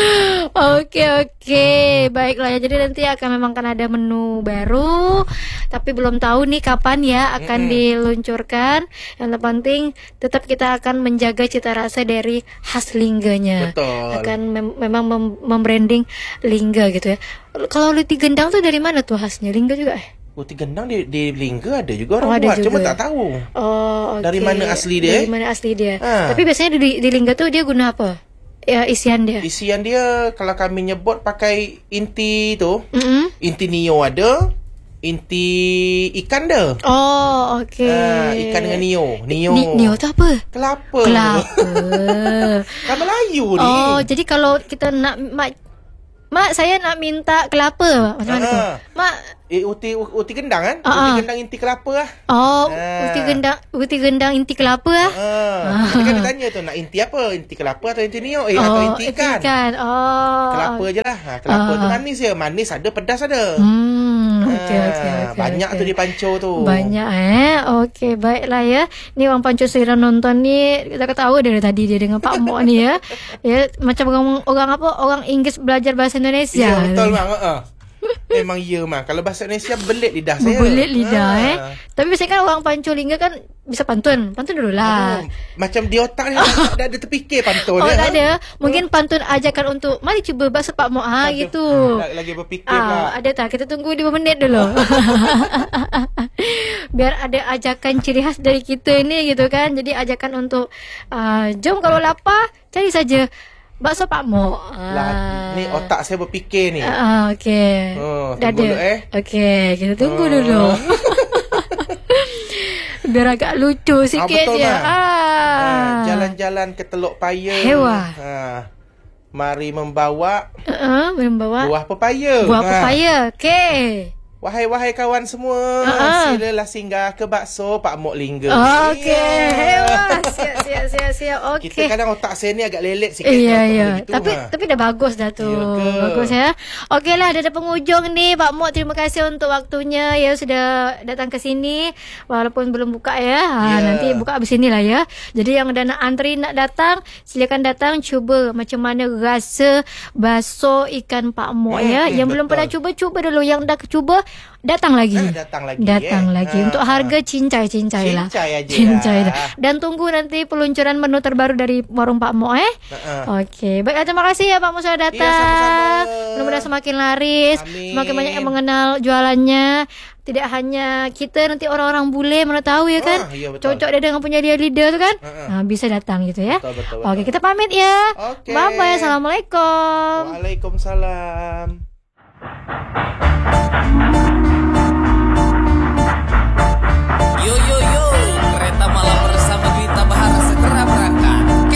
Speaker 1: Okey, okey. Baiklah ya. Jadi nanti akan memang kan ada menu baru. tapi belum tahu nih kapan ya akan
Speaker 2: Mm-mm.
Speaker 1: diluncurkan. Yang terpenting tetap kita akan menjaga cita rasa dari khas lingganya.
Speaker 2: Betul.
Speaker 1: Akan mem- memang mem- membranding lingga gitu ya. Kalau roti gendang tuh dari mana tuh khasnya? Lingga juga eh?
Speaker 2: Roti gendang di, di Lingga ada juga
Speaker 1: Oh,
Speaker 2: orang
Speaker 1: ada
Speaker 2: buat, cuma
Speaker 1: juga.
Speaker 2: tak tahu.
Speaker 1: Oh, oke.
Speaker 2: Dari mana asli dia?
Speaker 1: Dari mana asli dia?
Speaker 2: Ha.
Speaker 1: Tapi biasanya di, di lingga tuh dia guna apa? Ya, isian dia.
Speaker 2: Isian dia kalau kami nyebut pakai inti tu,
Speaker 1: Mm-mm.
Speaker 2: inti nio ada, inti ikan dah.
Speaker 1: Oh, oke.
Speaker 2: Ah, ikan dengan nio. Nio.
Speaker 1: Ni, nio tu apa?
Speaker 2: Kelapa.
Speaker 1: Kelapa.
Speaker 2: Kan Melayu ni.
Speaker 1: Oh, jadi kalau kita nak mak mak saya nak minta kelapa macam mana tu?
Speaker 2: Ah.
Speaker 1: Mak
Speaker 2: Eh, uti uti gendang kan?
Speaker 1: Ah,
Speaker 2: Uti
Speaker 1: ah.
Speaker 2: gendang inti kelapa lah.
Speaker 1: oh,
Speaker 2: Ah.
Speaker 1: uti gendang uti gendang inti kelapa ah.
Speaker 2: Ah. Tadi kan dia tanya tu nak inti apa? Inti kelapa atau inti nio? Eh, atau inti ikan?
Speaker 1: ikan. Oh.
Speaker 2: Kelapa je lah. Ha, kelapa
Speaker 1: Ah.
Speaker 2: tu manis je. Manis ada, pedas ada.
Speaker 1: Hmm, okey
Speaker 2: Ah,
Speaker 1: okey okey.
Speaker 2: banyak
Speaker 1: okay.
Speaker 2: tu di Panco tu.
Speaker 1: Banyak eh. Okey, baiklah ya. Ni orang Panco Sira nonton ni, kita ketawa dari tadi dia dengan Pak Mok ni ya. Ya, macam orang orang apa? Orang Inggeris belajar bahasa Indonesia.
Speaker 2: Ya, betul bang. Uh-uh. Memang ya mah. Kalau bahasa Indonesia belit lidah saya.
Speaker 1: Berbelit lidah
Speaker 2: Ah.
Speaker 1: eh. Tapi biasanya kan orang Panco Lingga kan bisa pantun. Pantun dulu lah.
Speaker 2: Oh, macam di otak dia dah, dah ada terfikir pantun
Speaker 1: Oh,
Speaker 2: dia.
Speaker 1: tak
Speaker 2: ha?
Speaker 1: ada. Mungkin pantun ajakan untuk mari cuba bahasa Pak Mok ha
Speaker 2: Aduh,
Speaker 1: gitu.
Speaker 2: lagi- Lagi berfikir
Speaker 1: Ah,
Speaker 2: pula.
Speaker 1: ada tak? Kita tunggu lima minit dulu. Biar ada ajakan ciri khas dari kita ni gitu kan. Jadi ajakan untuk uh, jom kalau lapar cari saja bakso Pak Mok.
Speaker 2: Lah, ni otak saya berfikir ni.
Speaker 1: Ah, okey.
Speaker 2: Oh,
Speaker 1: Dah
Speaker 2: tunggu
Speaker 1: ada.
Speaker 2: dulu, eh.
Speaker 1: Okey, kita tunggu
Speaker 2: Oh.
Speaker 1: dulu. Biar agak lucu sikit
Speaker 2: betul,
Speaker 1: je.
Speaker 2: Mak.
Speaker 1: Ah.
Speaker 2: Ah, jalan-jalan ke Teluk Paya.
Speaker 1: Hewa.
Speaker 2: Ha, mari membawa
Speaker 1: Uh-uh, membawa
Speaker 2: buah pepaya.
Speaker 1: buah
Speaker 2: Ha.
Speaker 1: pepaya. Okey.
Speaker 2: Wahai-wahai kawan semua,
Speaker 1: Ah.
Speaker 2: silalah singgah ke bakso Pak Mok Lingga.
Speaker 1: Okey. Hewa. Siap siap siap siap. Okey.
Speaker 2: Kita kadang otak saya ni agak lelet sikit.
Speaker 1: Iya
Speaker 2: kalau
Speaker 1: iya.
Speaker 2: begitu,
Speaker 1: Tapi
Speaker 2: ha.
Speaker 1: tapi dah bagus dah tu.
Speaker 2: Ya ke?
Speaker 1: Bagus ya. Okeylah, dah ada penghujung ni Pak Mok. Terima kasih untuk waktunya ya sudah datang ke sini walaupun belum buka ya. Ha,
Speaker 2: Ya.
Speaker 1: nanti buka habis inilah ya. Jadi yang dah nak antri nak datang, silakan datang cuba macam mana rasa bakso ikan Pak Mok
Speaker 2: Hmm,
Speaker 1: ya.
Speaker 2: hmm,
Speaker 1: Yang belum
Speaker 2: betul.
Speaker 1: pernah cuba cuba dulu, yang dah cuba datang lagi.
Speaker 2: Ah, datang lagi,
Speaker 1: Datang
Speaker 2: eh.
Speaker 1: lagi.
Speaker 2: Ah,
Speaker 1: Untuk
Speaker 2: ah.
Speaker 1: harga cincai-cincai lah.
Speaker 2: Cincai aja
Speaker 1: Cincai
Speaker 2: lah.
Speaker 1: dah. Dan tunggu nanti peluncuran menu terbaru dari warung Pak Mok eh.
Speaker 2: Ha-ha.
Speaker 1: Okey, baiklah, terima kasih ya Pak Mok sudah datang.
Speaker 2: Iya, sama-sama.
Speaker 1: Mudah-mudahan semakin laris,
Speaker 2: Amin.
Speaker 1: semakin banyak yang mengenal jualannya. Tidak hanya kita, nanti orang-orang bule mana tahu ya kan.
Speaker 2: Ah, iya, betul.
Speaker 1: Cocok dia dengan punya dia lidah tu kan.
Speaker 2: Ha-ha.
Speaker 1: Ha, bisa datang gitu ya.
Speaker 2: Betul, betul,
Speaker 1: Okey,
Speaker 2: betul.
Speaker 1: kita pamit ya.
Speaker 2: Okey.
Speaker 1: Bye bye. Assalamualaikum.
Speaker 2: Waalaikumsalam.